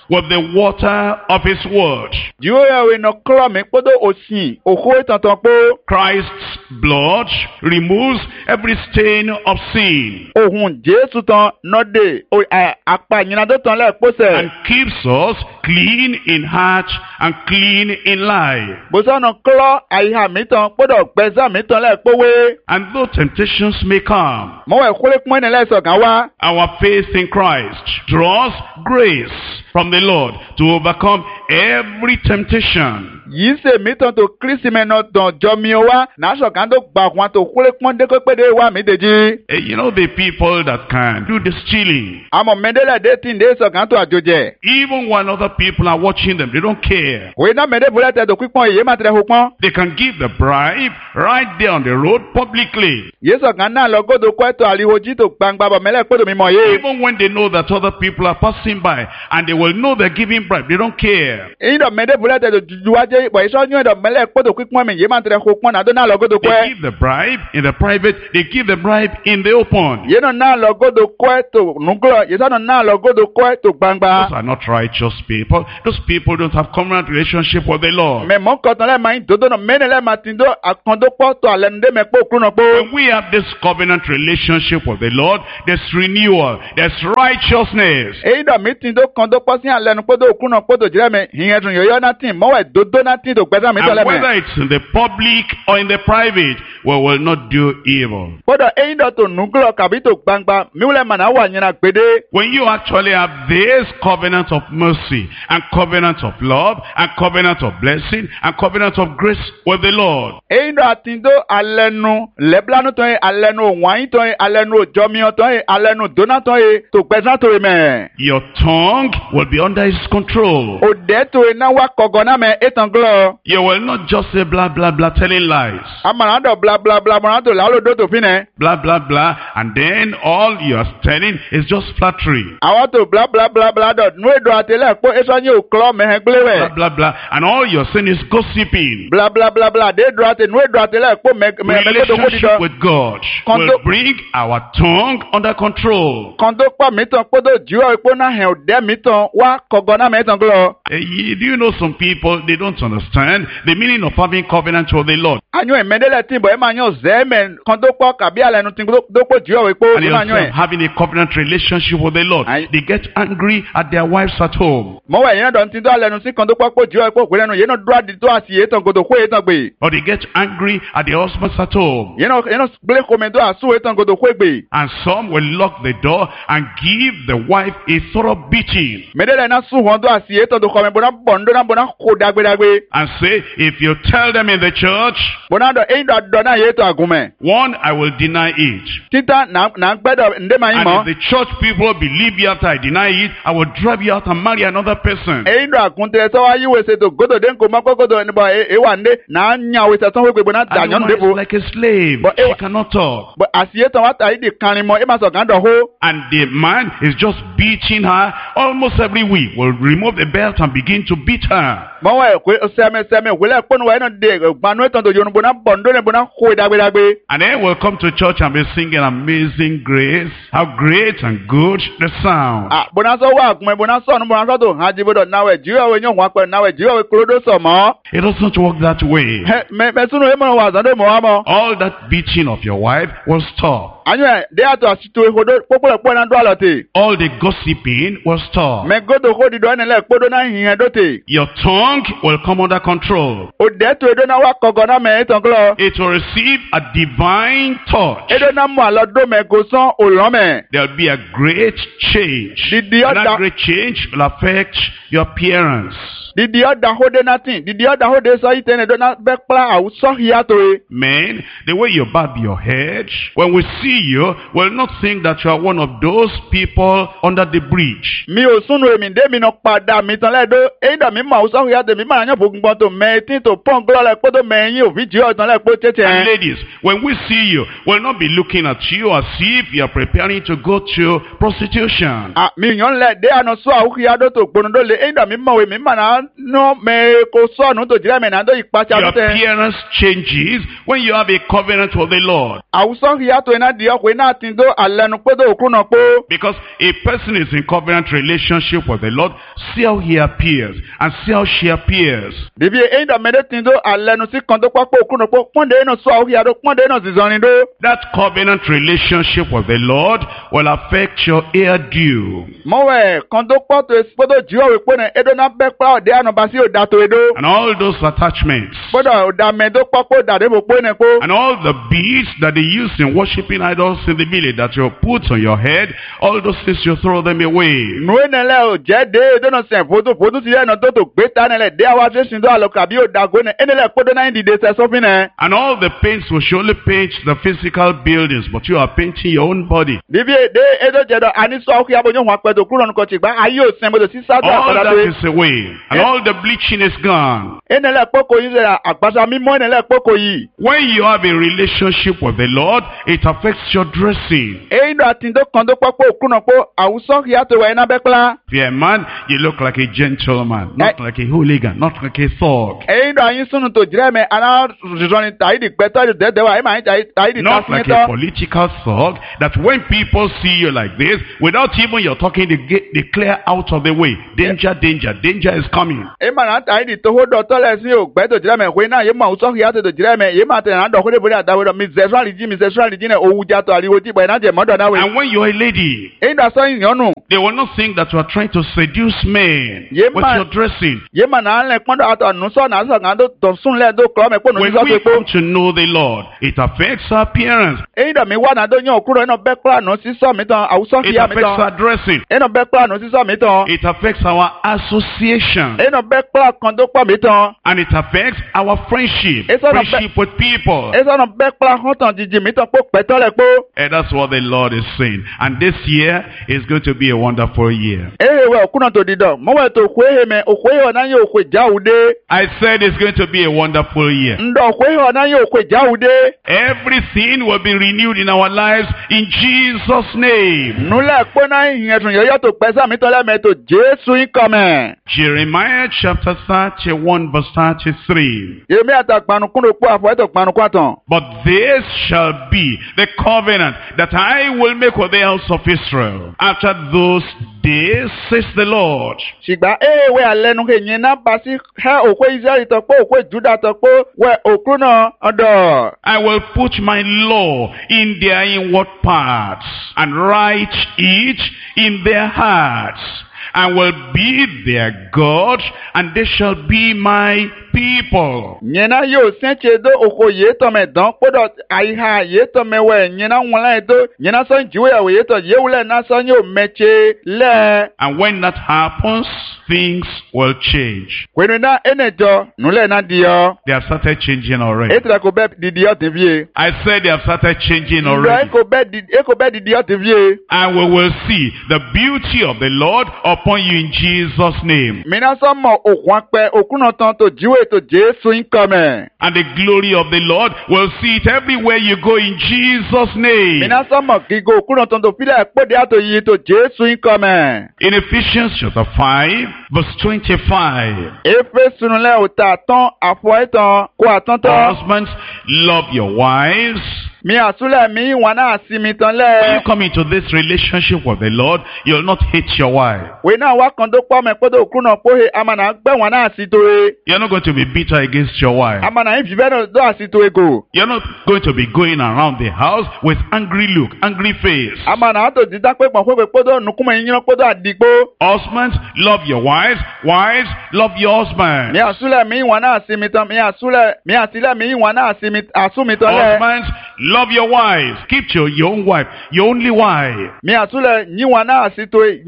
with the water of his word. Jùwọ́ yà wẹ̀ nọ kúrọ̀ mi kpọ́dọ̀ òsìn òkú ìtàntàn pé. Christ's blood removes every stain of sin Ohun Jésù tán nọ́dẹ̀ àpá ìyìnàdó tán lẹ́ẹ̀kpọ́sẹ̀. and keeps us clean in heart and clean in life. Bùsọ̀nù kúrọ̀ àyíká mi tán kpọ́dọ̀ gbẹ̀sà mi tán lẹ́ẹ̀kpọ́wé. And though temptations may come, Mọ̀wẹ̀ kúlẹ̀ kúmọ̀ ní lẹ́sọ̀ kan wá. our faith in Christ draws grace from the Lord to overcome every temptation. Yìí ṣe mi tán tó Kristi mẹ́nà tán jọ mi wá. Nàásọ̀ kan tó gbà wọn tó kúlẹ̀ kúmọ̀ dékòpédé wá mi dèjì. You know the people that can do this stealing. Àmọ̀ mẹ́ndẹ́lẹ̀ dé tí ń dé sọ̀ kan tó àjòjẹ̀. Even when other people are watching them, they don't care. Wòye náà mẹ́ndẹ́ bùrẹ́ tẹ̀ tó pípọ́n èyí má tẹ̀ hó pọ́n. They can give the bribe right there on the road publicly. Yìí sọ̀ kan náà lọ gòdò kọ́ ẹ̀tọ́ àríwó jí tó gbangba bọ̀ mẹ́lẹ̀ kpọ́dọ̀ mi mọ̀ yé. Even when they know that other people are passing by and they will know they're giving bribe, they don't care. Èyí dọ̀ mẹ́ndẹ́ bùrẹ́ tẹ̀ tó juju wájé bọ̀ iṣọ́ yún ẹ̀dọ̀ mẹ́lẹ̀ kpọ́dọ̀ pípọ́n mi yìí má tẹ̀ hó pọ́n nàdó náà lọ gòdò kọ́ They ẹ̀. give the bribe in the private, they give the bribe in the open. Yìí náà lọ gòdò kọ́ ẹ̀ tó nùgúlọ̀ yìí sọ̀nà náà lọ gòdò kọ́ ẹ̀ tó gbangba. Those are not righteous people. Those people don't have covenant relationship with the Lord. Mẹ mọ kọtàn lẹ́ẹ̀ máa ń dodo náà mẹ́rin lẹ́ẹ̀ máa ti do àkàndó pọ̀ tó àlẹ́ ní dẹ́mẹ̀ pé òkú náà pé. When we have this covenant relationship with the Lord, there's renewal, there's righteousness. Èyí dọ̀ mí ti do kàndó pọ̀ sí àlẹ́ nu pé do òkú náà pé tó jìrẹ́ mi ìyẹn tún yọ̀yọ́ náà tì mọ́wẹ̀ dodo náà tì tó gbẹ́sà mi And tọ́lẹ̀ whether mẹ́. it's in the public or in the private, we will not do evil. Gbọ́dọ̀ èyí dọ̀ tó nùgúlọ̀ kàbí tó gbangba miwulẹ̀ mà náà wà nyina gbede. When you actually have this covenant of mercy and covenant of love and covenant of blessing and covenant of grace with the Lord, Èyí dọ̀ àti do àlẹ́ nu lẹ́bílánú tán yẹ àlẹ́ nu òwáyín tán yẹ àlẹ́ nu òjọ́míọ́ tán yẹ àlẹ́ nu dóná tán yẹ tó gbẹ́sà tó yẹ mẹ́. your tongue will be under his control. Òdẹ́ tó yẹ náà wá kọ̀gọ́ náà mẹ́ ètàn gúlọ̀. You will not just say blah, blah, blah, telling lies. Àmàlà dọ̀ bla bla bla mọ̀nà tó làálò dó tó fi nẹ̀. Blah, blah, blah. And then all you are telling is just flattery. Àwọn tó bla bla bla bla dọ̀ nú èdò àtẹlẹ́ pé èso yín ò kọ́ mẹ́hẹ́ gbélé Blah, wẹ̀. blah, blah. And all you're saying is gossiping. Bla bla bla bla dé èdò àtẹ nú èdò àtẹlẹ́ pé mẹ́gbẹ́dọ̀ kó Relationship dídọ̀. with God Kondo- will bring our tongue under control. Kàn tó pọ̀ mí tán kó tó jù ọ́ ipò náà hẹ̀ òdẹ́ mí tán wá kọ̀gọ́ náà mẹ́tàn gúlọ̀. Do you know some people, they don't understand the meaning of having covenant with the Lord. Àyùn ẹ̀mẹ́dẹ́lẹ̀ tí bọ̀ ẹ̀ máa yàn zẹ́ẹ̀mẹ̀ kàn tó pọ̀ kàbí àlẹ́ nu tí tó pọ̀ jù ọ́ ipò And ẹ̀ they máa yàn also ẹ̀. having a covenant relationship with the Lord. Aye. They get angry at their wives at home. Mọ̀wẹ̀ yẹn dọ̀ tí tó àlẹ́ nu sí kàn tó pọ̀ jù ọ́ ipò òkú lẹ́nu yẹn náà dúró àdì tó àti yẹn tán gòdò kó yẹn tán gbè. Or they get angry at their husbands at home. Yẹn náà gbélé kòmẹ̀ tó àsú yẹn tán gòdò kó gbè. And some will lock the door and give the wife a thorough beating Mẹ́dẹ́lẹ̀ náà sún wọn tó àti yẹn tán tó kọ́ mi bọ̀nà bọ̀ ńdó náà bọ̀nà kó dàgbédàgbé. and say, if you tell them in the church, Bọ̀nà dọ̀ eyín dọ̀ náà yẹn tó àgùnmẹ̀. one, I will deny it. Títà náà gbẹ́dọ̀ ǹdẹ́ máa yín And mọ́. if the church people believe you after I deny it, I will drive you out and marry another person. Eyín dọ̀ àgùntẹ̀ tó wá yíwèé ṣètò gòdò dé nkò mọ́kọ́ gòdò níbọ̀ èèwà ǹdẹ́ náà nyàwé ṣẹ̀tàn wé gbégbó náà And the dànyọ́ woman ǹdẹ́fo. is like a slave. But She cannot talk. Bọ̀ àṣìyẹ́ tán wá tà yí di kanrin mọ́ ẹ máa sọ̀ kàn dọ̀ hó. And the man is just beating her almost every week. Will remove the belt and begin to beat her. Mọ́wọ́ ẹ̀ pé sẹ́mẹsẹ́mẹ ìwélẹ̀ pọ́nù wáyé náà dé gbanú ẹ̀tàn tó yorùbá náà bọ̀ ǹdó náà kó dàgbédàgbé. And then we'll come to church and be singing Amazing Grace. How great and good the sound. Bọ̀nà sọ wá àgùnmẹ̀ bọ̀nà sọ̀ nù bọ̀nà sọ̀ tó hàn jíbọ̀dọ̀ náwẹ̀ jíwèé yóò wọ́n pẹ̀ náwẹ̀ jíwèé kúròdó sọ̀ mọ́. It doesn't work that way. Mẹ́sùnù ẹ̀ mọ̀ wà sàndé mọ́ wá mọ́. All that beating of your wife will stop. Àyùn ẹ̀ dé àtọ̀ àṣìtò ìhodó pópólẹ̀ pọ̀ náà dọ́ àlọ́tì. All the gossiping will stop. Mẹ gòdò kó dìdọ̀ ẹ̀ nílẹ̀ kpódó náà hìhìn ẹ̀dọ́tì. Your tongue will come under control. Òdẹ́ tó edó náà wá kọ̀gọ́ náà mẹ́ ẹ̀tàn kúlọ̀. It will receive a divine touch. Edó náà mú àlọ́ dó mẹ́ kó sán òlọ́ mẹ́. There will be a great change. Did And the that other- great change will affect your appearance. Dìdí ọ̀dà hóde náà tì. Dìdí ọ̀dà hóde sọ yìí tẹ́lẹ̀ dó náà bẹ́ kpla àwùsọ̀ hìyà tó ye. Men, the way you bob your head, when we see you, we'll not think that you are one of those people under the bridge. Mi ò súnú èmi dé mi nà padà mi tán lẹ́dọ̀. Eyín dà mí mọ̀ àwùsọ̀ hìyà tèmi máa yàn fògùn gbọ́n tó mẹ́ tí tó pọ́n gbọ́dọ̀ lẹ́ kpótó mẹ́yìn òfin jí ọ̀tàn lẹ́ kpó And tẹ́tẹ́. ladies, when we see you, we'll not be looking at you as if you are preparing to go to prostitution. Mi yàn lẹ̀ dé àná sọ àwùkìyà dó tó gbónúdó lé. Eyín dà mí mọ̀ wé mi mà náà nọ mẹ́ kó sọ̀nù tó jìrẹ́ mẹ́ náà dó ìpàṣẹ Your àdútẹ́. appearance changes when you have a covenant with the Lord. Àwùsọ̀ hìyà tó iná di liọ́ kwe náà ti dó alẹ́nu pé dó òkú náà pé. Because a person is in covenant relationship with the Lord, see how he appears and see how she appears. Bíbí eyín dàmẹ́dẹ́ ti dó alẹ́nu sí kan tó pápá òkú náà pé pọ́ndé náà sọ àwọn ìyàdó pọ́ndé náà sì zọrin dó. That covenant relationship with the Lord will affect your hairdo. Mọ̀wẹ̀ kan tó pọ̀ tó gbọ́dọ̀ jíwọ́ wípé ní edo náà bẹ́ pa ọ̀dẹ́ ànàbà sí òdà tó edo. And all those attachments. Gbọ́dọ̀ òdà mẹ́dó pọ́pọ́ dàdé bò pé ní pé. And all the beads that they use in worshiping idols in the village that you put on your head, all those things you throw them away. Nùwé nílẹ̀ ò jẹ́ dé edónà sẹ̀ fòtò ti yẹn tó gbé ta nílẹ̀ dé àwọn afẹ́sìn tó àlọ́kà bí òdàgó ní ẹnilẹ̀ kódó náà ń dìde sẹ́ sọ́fin nẹ. And all the paints will surely paint the physical buildings, but you are painting your own body. Bíbí èdè edó jẹ̀dọ̀ àníṣọ́ ọkọ̀ yàbọ̀ yóò wọn pẹ̀tọ̀ kúrò nǹkan tìgbà ayé òsín bọ̀dọ̀ sí sádọ̀ All àpàdà that pé. is away, and all the bleaching is gone. Ẹnilẹ̀ pọ́kọ̀ yìí sẹ́ra àgbàsá mímọ́ ẹnilẹ̀ pọ́kọ̀ yìí. When you have a relationship with the Lord, it affects your dressing. Èyí ló àti tó kan tó pọ́pọ́ òkú náà pé àwùsọ́ yàtọ̀ wẹ̀ iná bẹ́ pẹ́lá. If you're a man, you look like a gentleman, not like a hooligan, not like a thug. Èyí ló àyín súnú tó jìrẹ́ mi aná rìsọ̀ni tàyídì pẹ́tọ́ ìdẹ́dẹ́ wa ẹ̀ máa ń tàyídì Not like a political thug, that when people see you like this, without even your talking, they clear out of the way. Danger, danger, danger is coming. Èyí máa náà tàyídì tó hódọ̀ tọ́lẹ̀ sí ògbẹ́ tó jìrẹ́ mi ìwé náà yéé máa àwùsọ́ yàtọ̀ tó jìrẹ́ mi èyí máa tẹ̀lé náà dọ̀kọ́ débòdì àdáwọ̀dọ̀ mi sexuality ní owó jàtọ̀ àríwó tí ìbọn ìnájẹ̀ mọ́dọ̀ náà wẹ̀. And when you're a lady, Èyí dà sọ́yìn yọ̀nù. they will not think that you are trying to seduce men Yeah, with man. your dressing. Yéé máa náà lẹ̀ pọ́ndọ̀ àtọ̀ ànúsọ̀ náà sọ̀ náà tó sún lẹ̀ tó kọ́ mi pé ònú When sísọ́ we tó pé. come to know the Lord, it affects our appearance. Èyí dà mí wà náà tó yàn òkúrò iná bẹ́ pẹ́ àná sísọ́ mi tán àwùsọ́ It kìíyà mi affects tán. our dressing. Iná bẹ́ pẹ́ àná sísọ́ mi tán. It affects our association. Iná bẹ́ pẹ́ kan tó pọ̀ mi tán. And it affects our friendship. It's not a Friendship with people. Èso náà bẹ́ pẹ́ hàn tán jìjì mi tán pé pẹ́tọ́ lẹ̀ pé. And that's what the Lord is saying. And this year is going to be a wonderful year. Ehe wẹ̀ òkú náà tó dídọ̀ mọ́wẹ́ tó òkú ehe mẹ́ òkú ehe ọ̀nà yẹn òkú ìjáwùdé. I said it's going to be a wonderful year. Ǹdọ̀ òkú ehe ọ̀nà yẹn òkú ìjáwùdé. Everything will be renewed in our lives in Jesus' name. Nulẹ̀ pé náà ìyẹn tún yẹ́yọ́ tó pẹ́ sàmì tọ́lẹ̀ mẹ́ tó Jésù ń kọ́ mẹ́. Jeremiah chapter 31 verse 33. Èmi àtàkpanu kúndò pọ̀ àfọ̀ ẹ̀tọ̀ kpanu kwàtàn. But this shall be the covenant that I will make with the house of Israel after those days, says the Lord. Ṣìgbà ehe alẹ́nu kè yẹn náà bá sí ẹ́ òkú Israẹli tọ́ pé òkú Júdà tọ́ pé wẹ̀ òkú náà ọ̀dọ̀. I will put my law in their inward parts and write it in their hearts. I will be their God, and they shall be my people. Nyena yóò sẹ́ńtse do òkò yé tọ́mẹ̀ dán kpọ́dọ̀ àyíká yé tọ́mẹ̀ wẹ̀ nyena ŋlá yé do nyena sọ́n jiwé yàwó yé tọ́ yéwulẹ̀ náà sọ́n yóò mẹ́tse lẹ́. And when that happens, things will change. Kwenu náà ẹnẹjọ nulẹ̀ náà di yọ. They have started changing already. Ètùtù kò bẹ́ didi yọ tẹ̀ fìyè. I said they have started changing Ǹdọ̀ already. èkó bẹ́ didi yọ tẹ̀ fìyè. And we will see the beauty of the Lord upon you in Jesus' name. Mìíràn sọ mọ òkun apẹ òkun náà tán tó jiwé tó Jésù ń kọ́ mẹ́. And the glory of the Lord will see it everywhere you go in Jesus' name. Mìíràn sọ mọ gígó òkun náà tán tó fílẹ̀ ẹ̀kpọ́dé àtò yìí tó Jésù ń kọ́ mẹ́. In Ephesians chapter 5 verse 25. Efe sunulẹ̀ òtà tán àfọ̀ ẹ̀tàn kó àtán tán. Husbands, love your wives. Mi àsúlẹ̀ mi wọn náà sí mi tán When you lẹ́. come into this relationship with the Lord, you'll not hate your wife. Wèé náà wá kan tó pọ́ mẹ́ kótó òkú náà póhe amànà gbẹ́ wọn náà sí torí. You're not going to be bitter against your wife. Amànà yìí fìfẹ́ náà dọ́ àsí torí gò. You're not going to be going around the house with angry look, angry face. Amànà àtò dídá pé pọ̀ pé kótó nùkúmọ̀ yín yín kótó àdìgbò. Husbands, love your wives. Wives, love your husband. Mi àsúlẹ̀ mi wọn náà sí mi tán. Mi àsílẹ̀ mi wọn náà sí mi àsú mi tán lẹ́. Husbands, love your wives. Keep to your own wife, your only wife. Mi àsúlẹ̀ yín wọn náà sí torí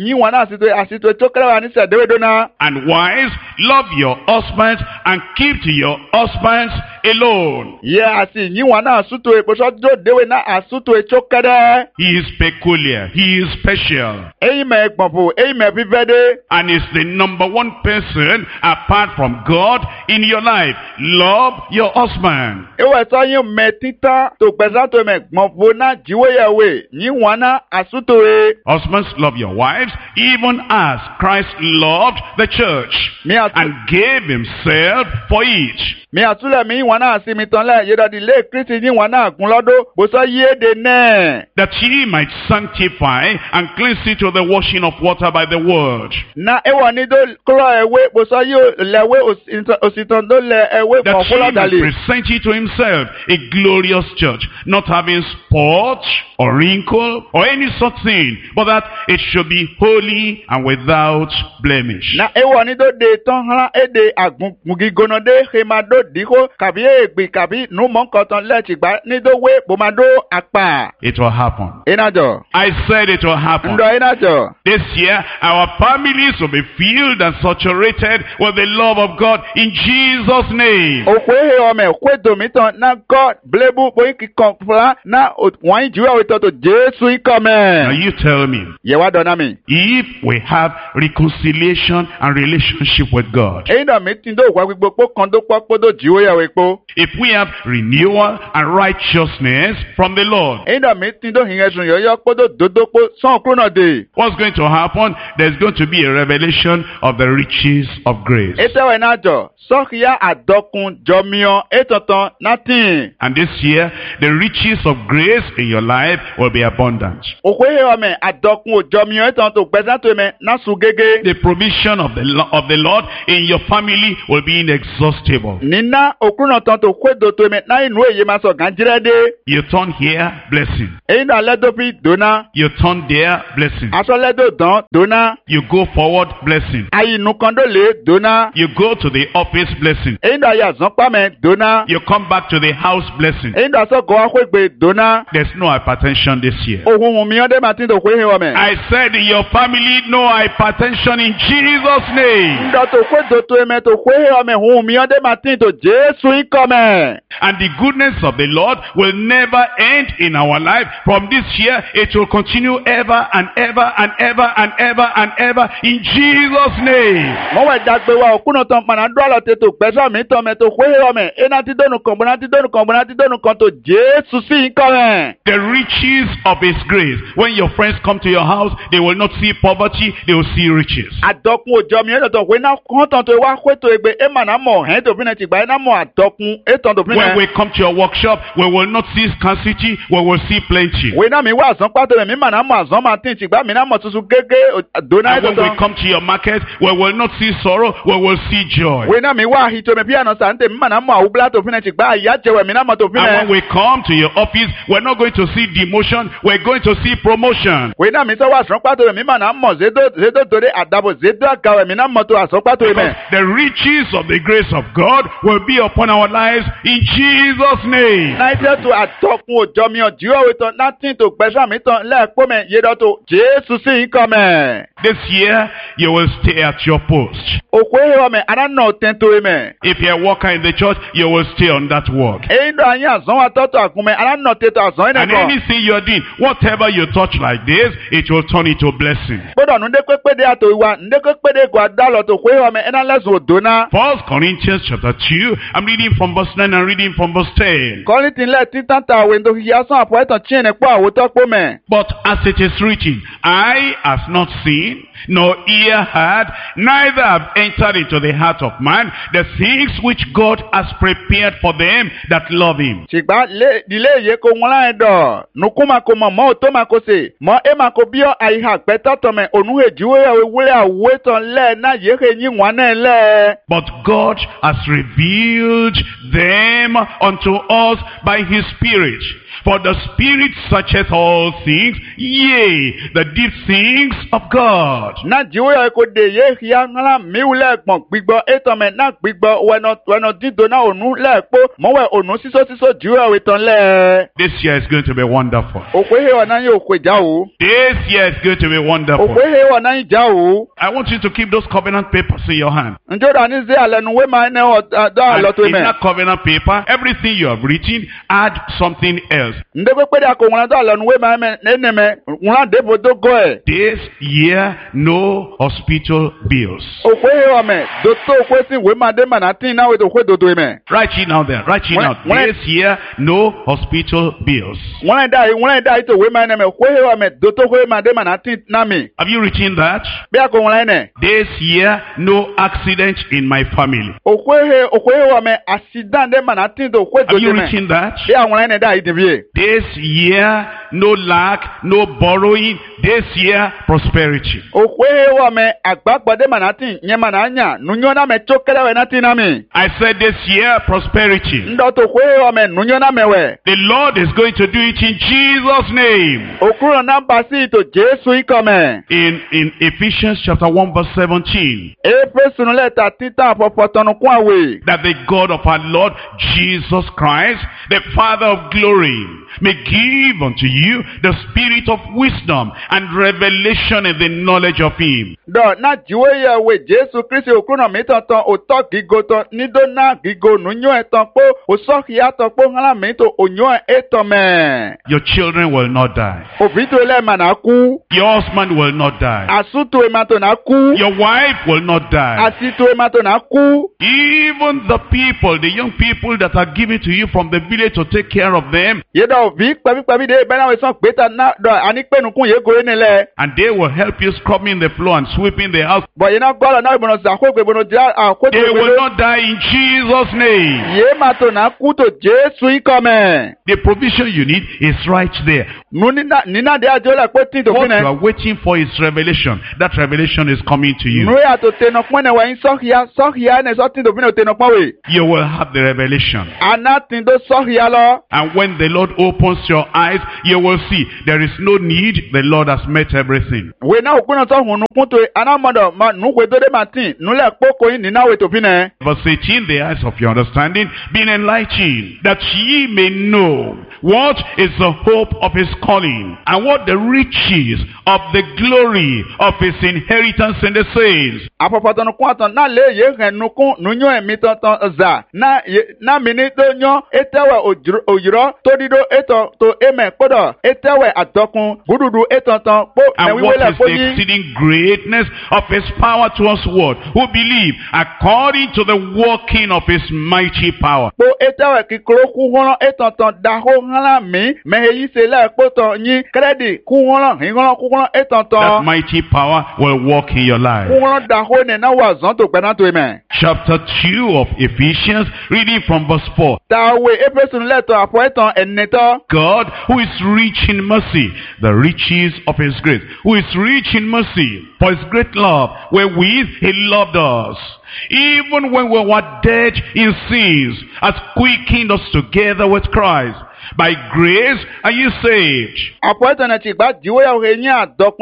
àsìtò tó kẹ́rẹ́ wa ní sẹ̀déwédó náà. And wives, love your husbands and keep to your husbands alone. Yẹ àsì yín wọn náà sútò ìpòsọ́ tó déwé náà àsútò ètò kẹ́rẹ́. He is peculiar. He is special. Eyín mẹ́ gbọ̀nfò, eyín mẹ́ fífẹ́ dé. And is the number one person apart from God in your life. Love your husband. Ewé sọ yín mẹ́ títà tó gbẹ gbẹ̀sátò mẹ́ gbọ̀nfò náà jíwéyàwó yíwọ̀n náà àsútòwe. Husbands, love your wives, even as Christ loved the church and gave himself for it. Mi àtúlẹ̀ mi yíwọ̀n náà sí mi tán lẹ́ yédọ̀dì lé Kristi yíwọ̀n náà gún lọ́dọ̀ bó sọ yéde náà. That he might sanctify and cleanse it to the washing of water by the word. Na ewọ ni do kúrọ̀ ẹ̀wé bó sọ yóò lẹ̀wé òsìtàn tó lẹ̀ ẹ̀wé That he mọ̀kúlọ̀ might dàlẹ̀. present it to himself a glorious church, not having spot or wrinkle or any such thing, but that it should be holy and without blemish. Na ewọ ni do de tán hàn éde àgùngìgónadé hemado dìkó kàbí ègbì kàbí nùmọ̀nkọ̀tàn lẹ́tìgbà nídòwé bòmadó àpà. It will happen. Ìnájọ. I said it will happen. Ndọ̀ ìnájọ. This year, our families will be filled and saturated with the love of God in Jesus' name. Òkú ehe ọmọ ẹ̀kú èdòmítàn náà God blébú bóyí kíkan fúnra náà wọ́n ìjìwé àwọn ìtọ́tò Jésù ikọ̀ Now mẹ́. you tell me, Yẹ̀wá dọ̀nà mi. if we have reconciliation and relationship with God, Èyí náà mi ti ń dó òkú agbègbè pó kan tó pọ́ pó tó jìwé yàwó epo. if we have renewal and righteousness from the Lord, Èyí náà mi ti ń dó ìyẹn yọ̀yọ́ pó tó dòdó pó sàn kúrò náà dé. what's going to happen? There's going to be a revelation of the riches of grace. Ètẹ̀wẹ̀ náà jọ sọ́kìyà àdọ́kun jọmíọ́ ètọ̀tàn nátìn. And this year, the riches of grace in your life will be abundant. Òkú ehe ọmọ àdọ́kun òjọmíọ́ ètọ̀tàn tó gbẹ́sàtò mẹ́ náà sùn gégé. The provision of the Lord in your family will be inexhaustible. Nínà òkúrùnà tán tó kó èdò tó mẹ́ náà inú èyí máa sọ gànjírẹ́ dé. You turn here, blessing. Èyí náà lẹ́dọ̀ fi dòná. You turn there, blessing. Asọ́lẹ́dọ̀ dán dòná. You go forward, blessing. Ayinú kan dó lé dòná. You go to the office, blessing. Èyí náà yà zán pàmẹ́ dòná. You come back to the house, blessing. Èyí náà sọ gọ́wá kó gbé dòná. There's no hypertension this year. Òhun mi ọdẹ máa ti ń tó kó ehe ọmọ. I said in your family, no hypertension in Jesus' name. Ndọ̀ tó kó èdò tó mẹ́ tó kó ehe ọmọ òhun mi ọdẹ máa ti ń tó Jésù ikọ̀ mẹ́. And the goodness of the Lord will never end in our life. From this year, it will continue ever and ever and ever and ever and ever in Jesus' name. Wọ́n wẹ̀ dàgbé wa òkúnà tán padà dúró àlọ́ tètò gbẹ́sọ̀ mi tán mẹ́ tó kó ehe ọmọ. Iná ti dónú kan bọ́ná ti dónú kan bọ́ná ti dónú kan tó Jésù sí ikọ̀ mẹ́. The riches of His grace. When your friends come to your house, they will not see poverty, they will see riches. Àdọ́kun òjò mi ẹ̀dọ̀ tó wé náà kán tán tó wá kó ètò ẹgbẹ́ ẹ̀ mà náà mọ̀ ẹ̀ tó fi náà ti gbà ẹ̀ náà mọ̀ àdọ́kun ẹ̀ tán tó fi náà. When we come to your workshop, we will not see scarcity, we will see plenty. Wé náà mi wá àzán pátó rẹ̀ mi mà náà mọ̀ àzán máa tí ì ti gbà mí náà mọ̀ tuntun gégé dóná ẹ̀ And when tán. we come to your market, we will not see sorrow, we will see joy. Wé náà mi wá àhìtò mi bí àná sàǹtẹ̀ mi mà náà mọ̀ àwùbúlá tó fi náà ti gbà àyà jẹ̀wẹ̀ mi náà mọ̀ tó fi And náà. when we come to your office, we're not going to see demotion, we're going to see promotion. Wé náà mi sọ wá àzán pátó rẹ̀ mi mà náà mọ̀ zédó torí àdàbò zédó àgàwẹ̀ mi náà mọ̀ tó àzán pátó rẹ̀ mẹ́. The riches of the grace of God will be upon our lives in Jesus' name. Náìjẹ́ tó àdọ́kun òjò mi ọ̀jì òwe tán láti tó gbẹ́sọ̀ mi tán lẹ́ẹ̀kọ́ mẹ́ yédọ̀ tó Jésù sí ikọ̀ mẹ́. This year, you will stay at your post. Òkú ehe ọmọ àná tẹ́ntó mẹ́. If you're a worker in the church, you will stay on that work. Èyí ló àyìn àzán wa tọ́tọ̀ àgùnmẹ́ àná tètò àzán And ẹ̀nẹ́kọ̀. anything you're doing, whatever you touch like this, it will turn into blessing. Gbọ́dọ̀ nu ndékwe pèdè àtò ìwà ndékwe pèdè gò àdálọ̀ tó kó ehe ọmọ ẹ̀ná lẹ́sùn òdòná. 1 Corinthians chapter 2, I'm reading from verse 9 and reading from verse 10. Kọ́lítì ńlẹ̀ títàn ta àwẹ̀ ndo kìkì asán àpò ẹ̀tàn tí ẹ̀nẹ̀ pọ̀ àwòtọ́ pọ̀ mẹ́. But as it is written, eye has not seen, nor ear heard, neither have entered into the heart of man the things which God has prepared for them that love him. Ṣìgbà ilé ìyè kò wọ́n láyé dọ̀. Nukú ma kò mọ̀ mọ́ òtó ma kò sè. Mọ́ ẹ ma kò bíọ́ àyíká pẹ́tọ́ tọ̀mẹ̀ ònúhèjìwé wúlé àwòwé tán lẹ́ẹ̀ náà yéhe yín wọ́n náà lẹ́ẹ̀. But God has revealed them unto us by his Spirit. For the Spirit searcheth all things, yea, the deep things of God. Náà jíwé ẹ̀ kò dé yé hìá ńlá miwulẹ̀ gbọ̀n gbígbọ́ ètọ̀mẹ̀ náà gbígbọ́ wẹ̀nà dídò náà ònú lẹ́ẹ̀kpó mọ́wẹ̀ ònú sísó jíwé ẹ̀ tán lẹ́ẹ̀. This year is going to be wonderful. Òkú ehe wọ̀ náà yín òkú ìjà o. This year is going to be wonderful. Òkú ehe wọ̀ náà yín ìjà o. I want you to keep those covenant papers in your hand. Njó dà ní sí àlẹ́nuwé máa ń ẹ̀ ọ̀dọ́ And àlọ́tò in mẹ́. that covenant paper, everything you have written, add something else. else. Ndebe pede ako wona do lonu we ma ene me wona debo do go e. This year, no hospital bills. Okwe o me do to okwe sin we ma de ma na tin na we do kwe do do me. Write it down there. Write it down. This year, no hospital bills. Wona da ito we ma ene me kwe o me do to kwe ma de ma na tin na me. Have you written that? Be ako wona ene. This year, no accident in my family. Okwe o me accident de ma na tin do kwe do Have you me. written that? Be awon ene da iti bi. This year, no lack, no borrowing. This year, prosperity. Okwe o me agbagba de ma na tin nye ma na nya nunyo na me chokere we na tin na me. I said this year, prosperity. Ndo to kwe o me nunyo na me we. The Lord is going to do it in Jesus' name. Okuro na basi to Jesu ikome. In Ephesians chapter 1 verse 17. Efesu no leta tita popotonu kwa we. That the God of our Lord Jesus Christ, the Father of glory, may give unto you the spirit of wisdom and revelation in the knowledge of Him. Do na jiwe ya we Jesu Kristi okuro mi tonton oto gigo to nido na gigo nunyo eton po oso ya to po hala mi to onyo etome. Your children will not die. Ovito le manaku. Your husband will not die. Asuto emato na ku. Your wife will not die. Asito emato na ku. Even the people, the young people that are given to you from the village to take care of them, Yedo vi papi de bena we son gbeta na do ani penu kun ye gore nile. and they will help you scrubbing the floor and sweeping the house. But you know God na ibono sa ko gbe bono dia ko They will not die in Jesus' name. Ye mato na ku to Jesu ikome. The provision you need is right there. Nina de ajola pe tin to What you fine. are waiting for is revelation. That revelation is coming to you. Nu ya to teno pone wa in sohia ne so tin to fine teno pon we. You will have the revelation. Ana tin do sohia lo. And when the Lord opens your eyes, you will see there is no need. The Lord has met everything. We na okuno to hunu kun to ana modo ma nu we do de matin nu le poko yin nina we to fine. Verse 18, the eyes of your understanding being enlightened, that ye may know what is the hope of His calling, and what the riches of the glory of His inheritance in the saints. Apopotonu kun aton na le ye henu kun nunyo emi tonton za na mini to nyo etewe ojiro to dido eto to eme podo etewe atokun gududu etonton po And ewi what wele is po the yi exceeding greatness of His power towards what? Who believe according to the working of His mighty power. po etewe kikoro ku hono etonton daho hala mi mehe yi se le po to yin kredi ku hono hingono ku hono That etonton mighty power will work in your life. ku hono daho ne na wa zon to pe na to eme Chapter 2 of Ephesians, reading from verse 4. tawe efesu leto apo eton eneto God, who is rich in mercy, the riches of His grace, who is rich in mercy, for His great love, wherewith He loved us, even when we were dead in sins, has quickened us together with Christ. By grace are you saved. apo eton na ti gba diwo ya he yin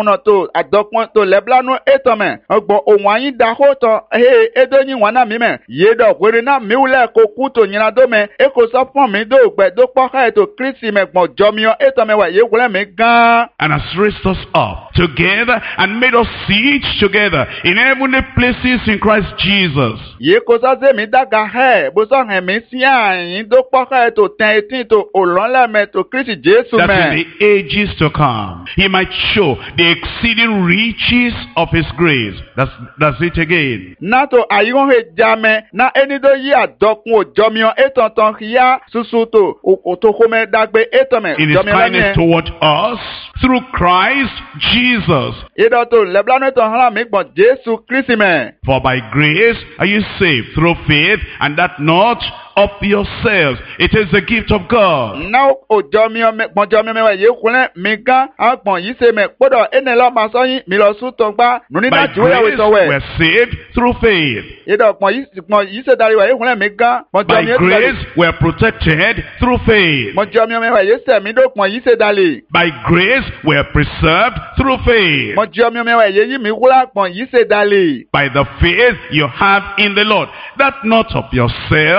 adokun to leblanu etome ogbo ohun ayin daho to edo yin wana mi me ye do gwere na mi ule ko ku to yin do me e ko so fun mi do gbe do po ka to Kristi me gbon jomio etome wa ye gwere mi gan And has raised us up together and made us sit together in heavenly places in Christ Jesus. ye ko so se mi daga he bo so he mi si ayin do po ka to ten etin to olon le me to Kristi Jesu That in me the ages to come, He might show the exceeding riches of His grace. That's it again. na to ayon he jame na eni do yi adokun o jomio etonton ya susu to o to ko me dagbe etome In His jomio kindness le toward us through Christ Jesus. ido to leblanu to hala mi gbon Jesu Kristi me For by grace are you saved through faith, and that not of yourselves. It is the gift of God. na o jomio me gbon jomio me wa ye kunle mi gan agbon yi se me podo ene lo ma so yin mi lo su to gba nuni By na jiwe ya we grace to we we're saved through faith. ido gbon yi se dari wa ye kunle mi gan gbon By jomio grace we're protected through faith. gbon jomio me wa ye se mi do gbon yi se dali By grace we're preserved through faith. gbon jomio me wa ye yi mi wula gbon yi se dali By the faith you have in the Lord. That not of yourselves,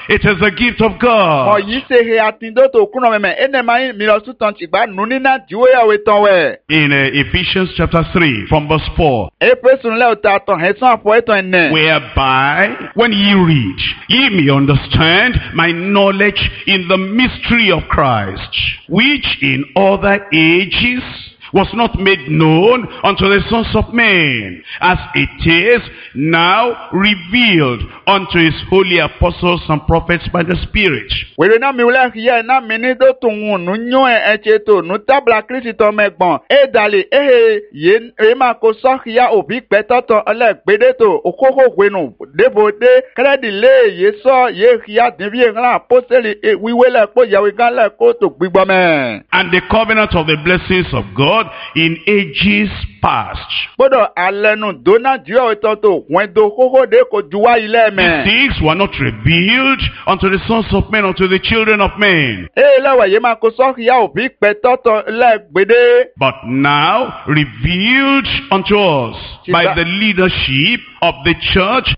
It is a gift of Mo God. yi se he atindo to okru no meme. Ene mai mi lo sutan chigba nuni na jiwe ya we ton we. In Ephesians chapter 3 from verse 4. Efesun le ota ton he son afo eton ene. Whereby, when ye read, ye may understand my knowledge in the mystery of Christ, which in other ages was not made known unto the sons of men, as it is now revealed unto his holy apostles and prophets by the Spirit. Were na mi wule hiya na mini do tungu nu nyo eche to nu tabla Kristi to megbon. E dali ye ma ko so hiya obi peto to ole gbede to okoko gwenu debo de kredi le ye so ye hiya divi nla apostoli wiwe le po yawe gan le ko to gbigbo me. And the covenant of the blessings of God in ages past. Bodo alenu dona dio to wendo koko de ko juwa ile me. These things were not revealed unto the sons of men, unto the children of men. But now revealed unto us by the leadership of the church,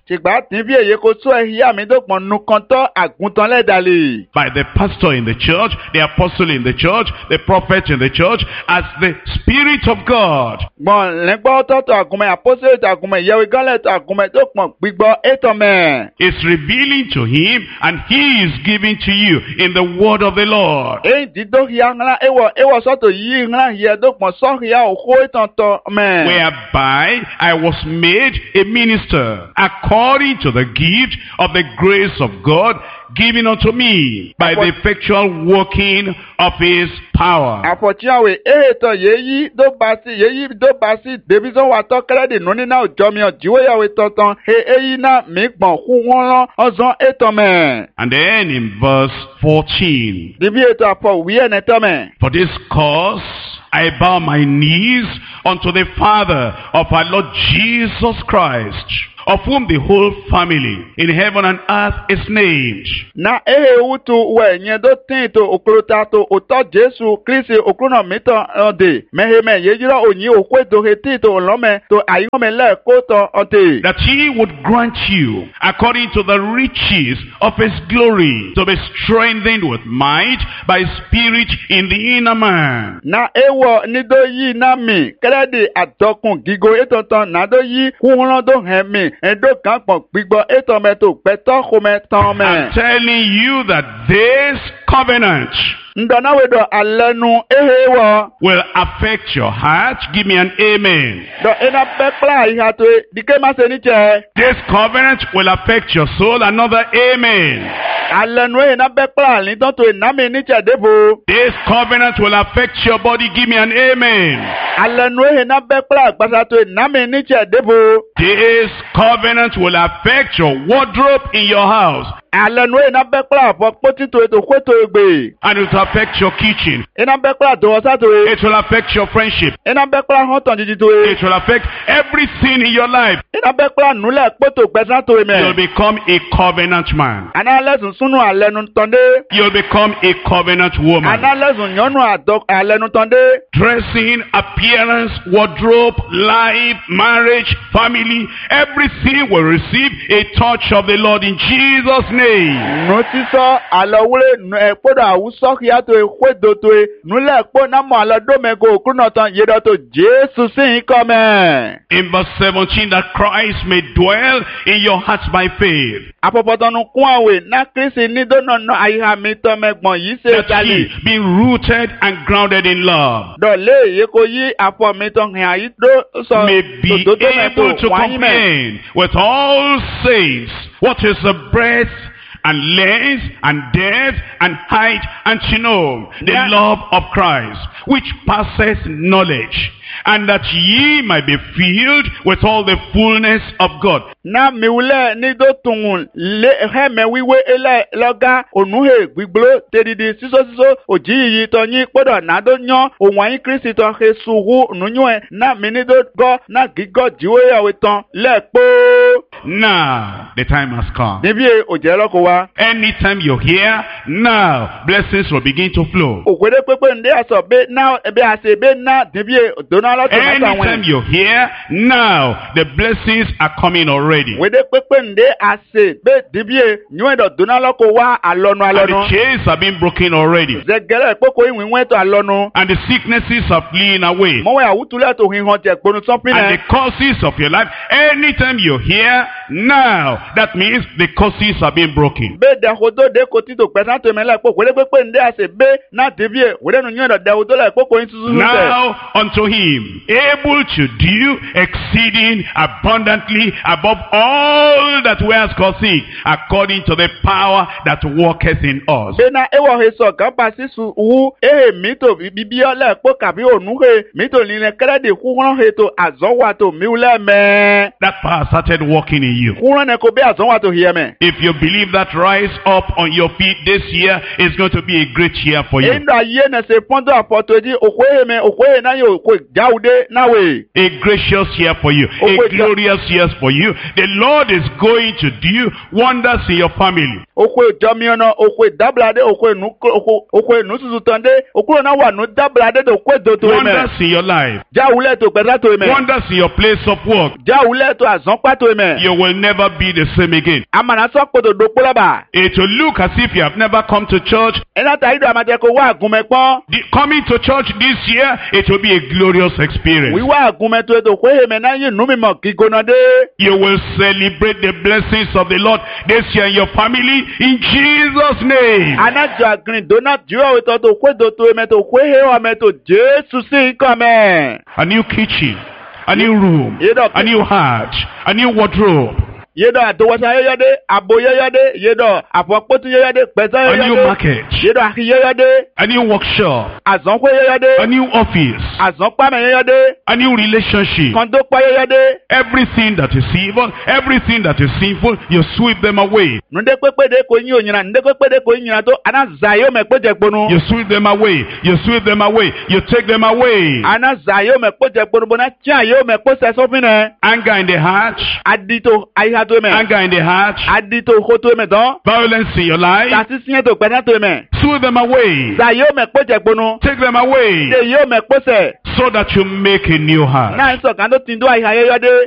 by the pastor in the church, the apostle in the church, the prophet in the church, as the Spirit of God. Is revealing to him, and he is giving to you in the word of the Lord. Whereby I was made a minister according to the gift of the grace of God given unto me by the effectual working of his power. And then in verse 14, for this cause I bow my knees unto the Father of our Lord Jesus Christ, of whom the whole family in heaven and earth is named. Na utu we nyedo tinto okrotato oto Jesu Kristi okrono mito ode meheme yejira onyi okwedo hetito olome to ayome le koto ode. That he would grant you, according to the riches of his glory, to be strengthened with might by spirit in the inner man. Na ewo nido yi na mi kredi adokun gigo etonton na do yi kuhun do hemi. I'm telling you that this covenant will affect your heart. Give me an amen. This covenant will affect your soul. Another amen. This covenant will affect your body. Give me an amen. This covenant will affect your wardrobe in your house. And it will affect your kitchen. It will affect your friendship. It will affect everything in your life. You'll become a covenant man. You'll become a covenant woman. Dressing, appearance, wardrobe, life, marriage, family, everything will receive a touch of the Lord in Jesus' name. In verse 17, that Christ may dwell in your hearts by faith. That ye, being rooted and grounded in love, may be able to comprehend with all saints what is the breadth and length and depth and height, and to know the love of Christ, which passeth knowledge, and that ye might be filled with all the fullness of God. Na miule ni do tungun le heme wiwe ele loga onuhe gbiglo tedidi siso oji yi to yin podo na do yan ohun yin Kristi to Jesu wu nunyu e na mini do go na gigo jiwe yawe tan lepo. now the time has come. níbi òjẹ́ lọ́kọ̀ wa. Anytime you're here, now blessings will begin to flow. òkwédé pépé ndé àṣọ bẹ́ẹ̀ náà ẹbí àṣẹ bẹ́ẹ̀ náà níbi òdòdó lọ́tọ̀ mẹ́ta wọn. Anytime you're here, now the blessings are coming already. òkwédé pépé ndé àṣẹ bẹ́ẹ̀ níbi nyúwèé dòdó lọ́kọ̀ wa àlọ́nu And àlọ́nu. the chains have been broken already. zẹgẹrẹ kpókò ìwìnwẹ́ tó àlọ́nu. And the sicknesses are fleeing away. mọ̀wé àwùtúlẹ̀ tó hin hàn tẹ̀ gbónú sọ́pìn And náà. the causes of your life, anytime you're here, now, that means the causes are being broken. bẹ́ẹ̀ dẹ̀kọ̀tò dẹ́kọ̀ títò pẹ̀sán tó mẹ́lẹ̀ kpókò òkwédé pépé ndé àṣẹ bẹ́ẹ̀ náà níbi òkwédé nu nyúwèé dẹ̀kọ̀tò lẹ̀ kpókò yín tuntun tẹ̀. Now unto him, able to do exceeding abundantly above all that we ask or think, according to the power that worketh in us. bena ewɔ he sɔ gãpa sisu wu ehe mito bibiɔ lɛ kpɔ kabi onu he mito lilɛ kɛrɛ de kuhlɔ he to azɔwa to miu lɛ mɛ. That power started working in you. kuhlɔ ne ko be azɔwa to hiɛ mɛ. If you believe that, rise up on your feet. This year is going to be a great year for you. endo aye ne se pɔntɔ apɔtɔ di okwe he mɛ okwe he na ye okwe jawude na we. A gracious year for you. A glorious year for you. The Lord is going to do wonders in your family. okwe jɔmiɔnɔ okwe dabla de okwe nususu tɔn de okuro na wa nu dabla de okwe do to mɛ. Wonders in your life. jawulɛ to gbɛsa to mɛ. Wonders in your place of work. jawulɛ to azɔnkpa to mɛ. You will never be the same again. amana sɔ kpoto do kpɔ laba. It will look as if you have never come to church. ɛna ta yi do amadɛ ko wa agunmɛ kpɔn. Coming to church this year, it will be a glorious experience. wíwá agunmɛ to eto kó hèmɛ náà yín númi mọ̀ kíkóná dé. You will celebrate the blessings of the Lord this year in your family in Jesus' name. anájọ àgìrìn dóná jíwọ́ ètò tó kó ètò tó èmẹ tó kó hèwà mẹ tó jésù sí ikọ̀ mẹ́. A new kitchen, a new room, a new heart, a new wardrobe. yédọ̀ àdówọ́sá yẹ́yọ́dé àbò yẹ́yọ́dé yédọ̀ àfọ̀pótú yẹ́yọ́dé pẹ̀sán A new yẹ́yọ́dé market, yédọ̀ àkì yẹ́yọ́dé a new workshop, àzọ́nkó yẹ́yọ́dé a new office, àzọ́npámẹ́ yẹ́yọ́dé a new relationship. kọ́ńdópá yẹ́yọ́dé. Everything that is evil, everything that is sinful, you sweep them away. nùdé pépédé kò yín ònyìnà nùdé pépédé kò yín yìnà tó anáza yóò mẹ kpéjẹ gbónú. You sweep them away. You sweep them away. You take them away. anáza yóò mẹ kpéjẹ gbónú bọ́nà tíyà yóò mẹ kpéjẹ sọ́fin nẹ. Anger in the heart. adito ayihato mẹ. Anger in the heart. adito koto mẹ dán. Violence in your life. tàti siɲɛ tó gbɛdá tó mɛ. Sweep them away. za yóò mɛ kpéjẹ gbónú. Take them away. de yóò mɛ kpéjẹ. So that you make a new heart. náà sọ kan tó ti do ayiha yeyɔde.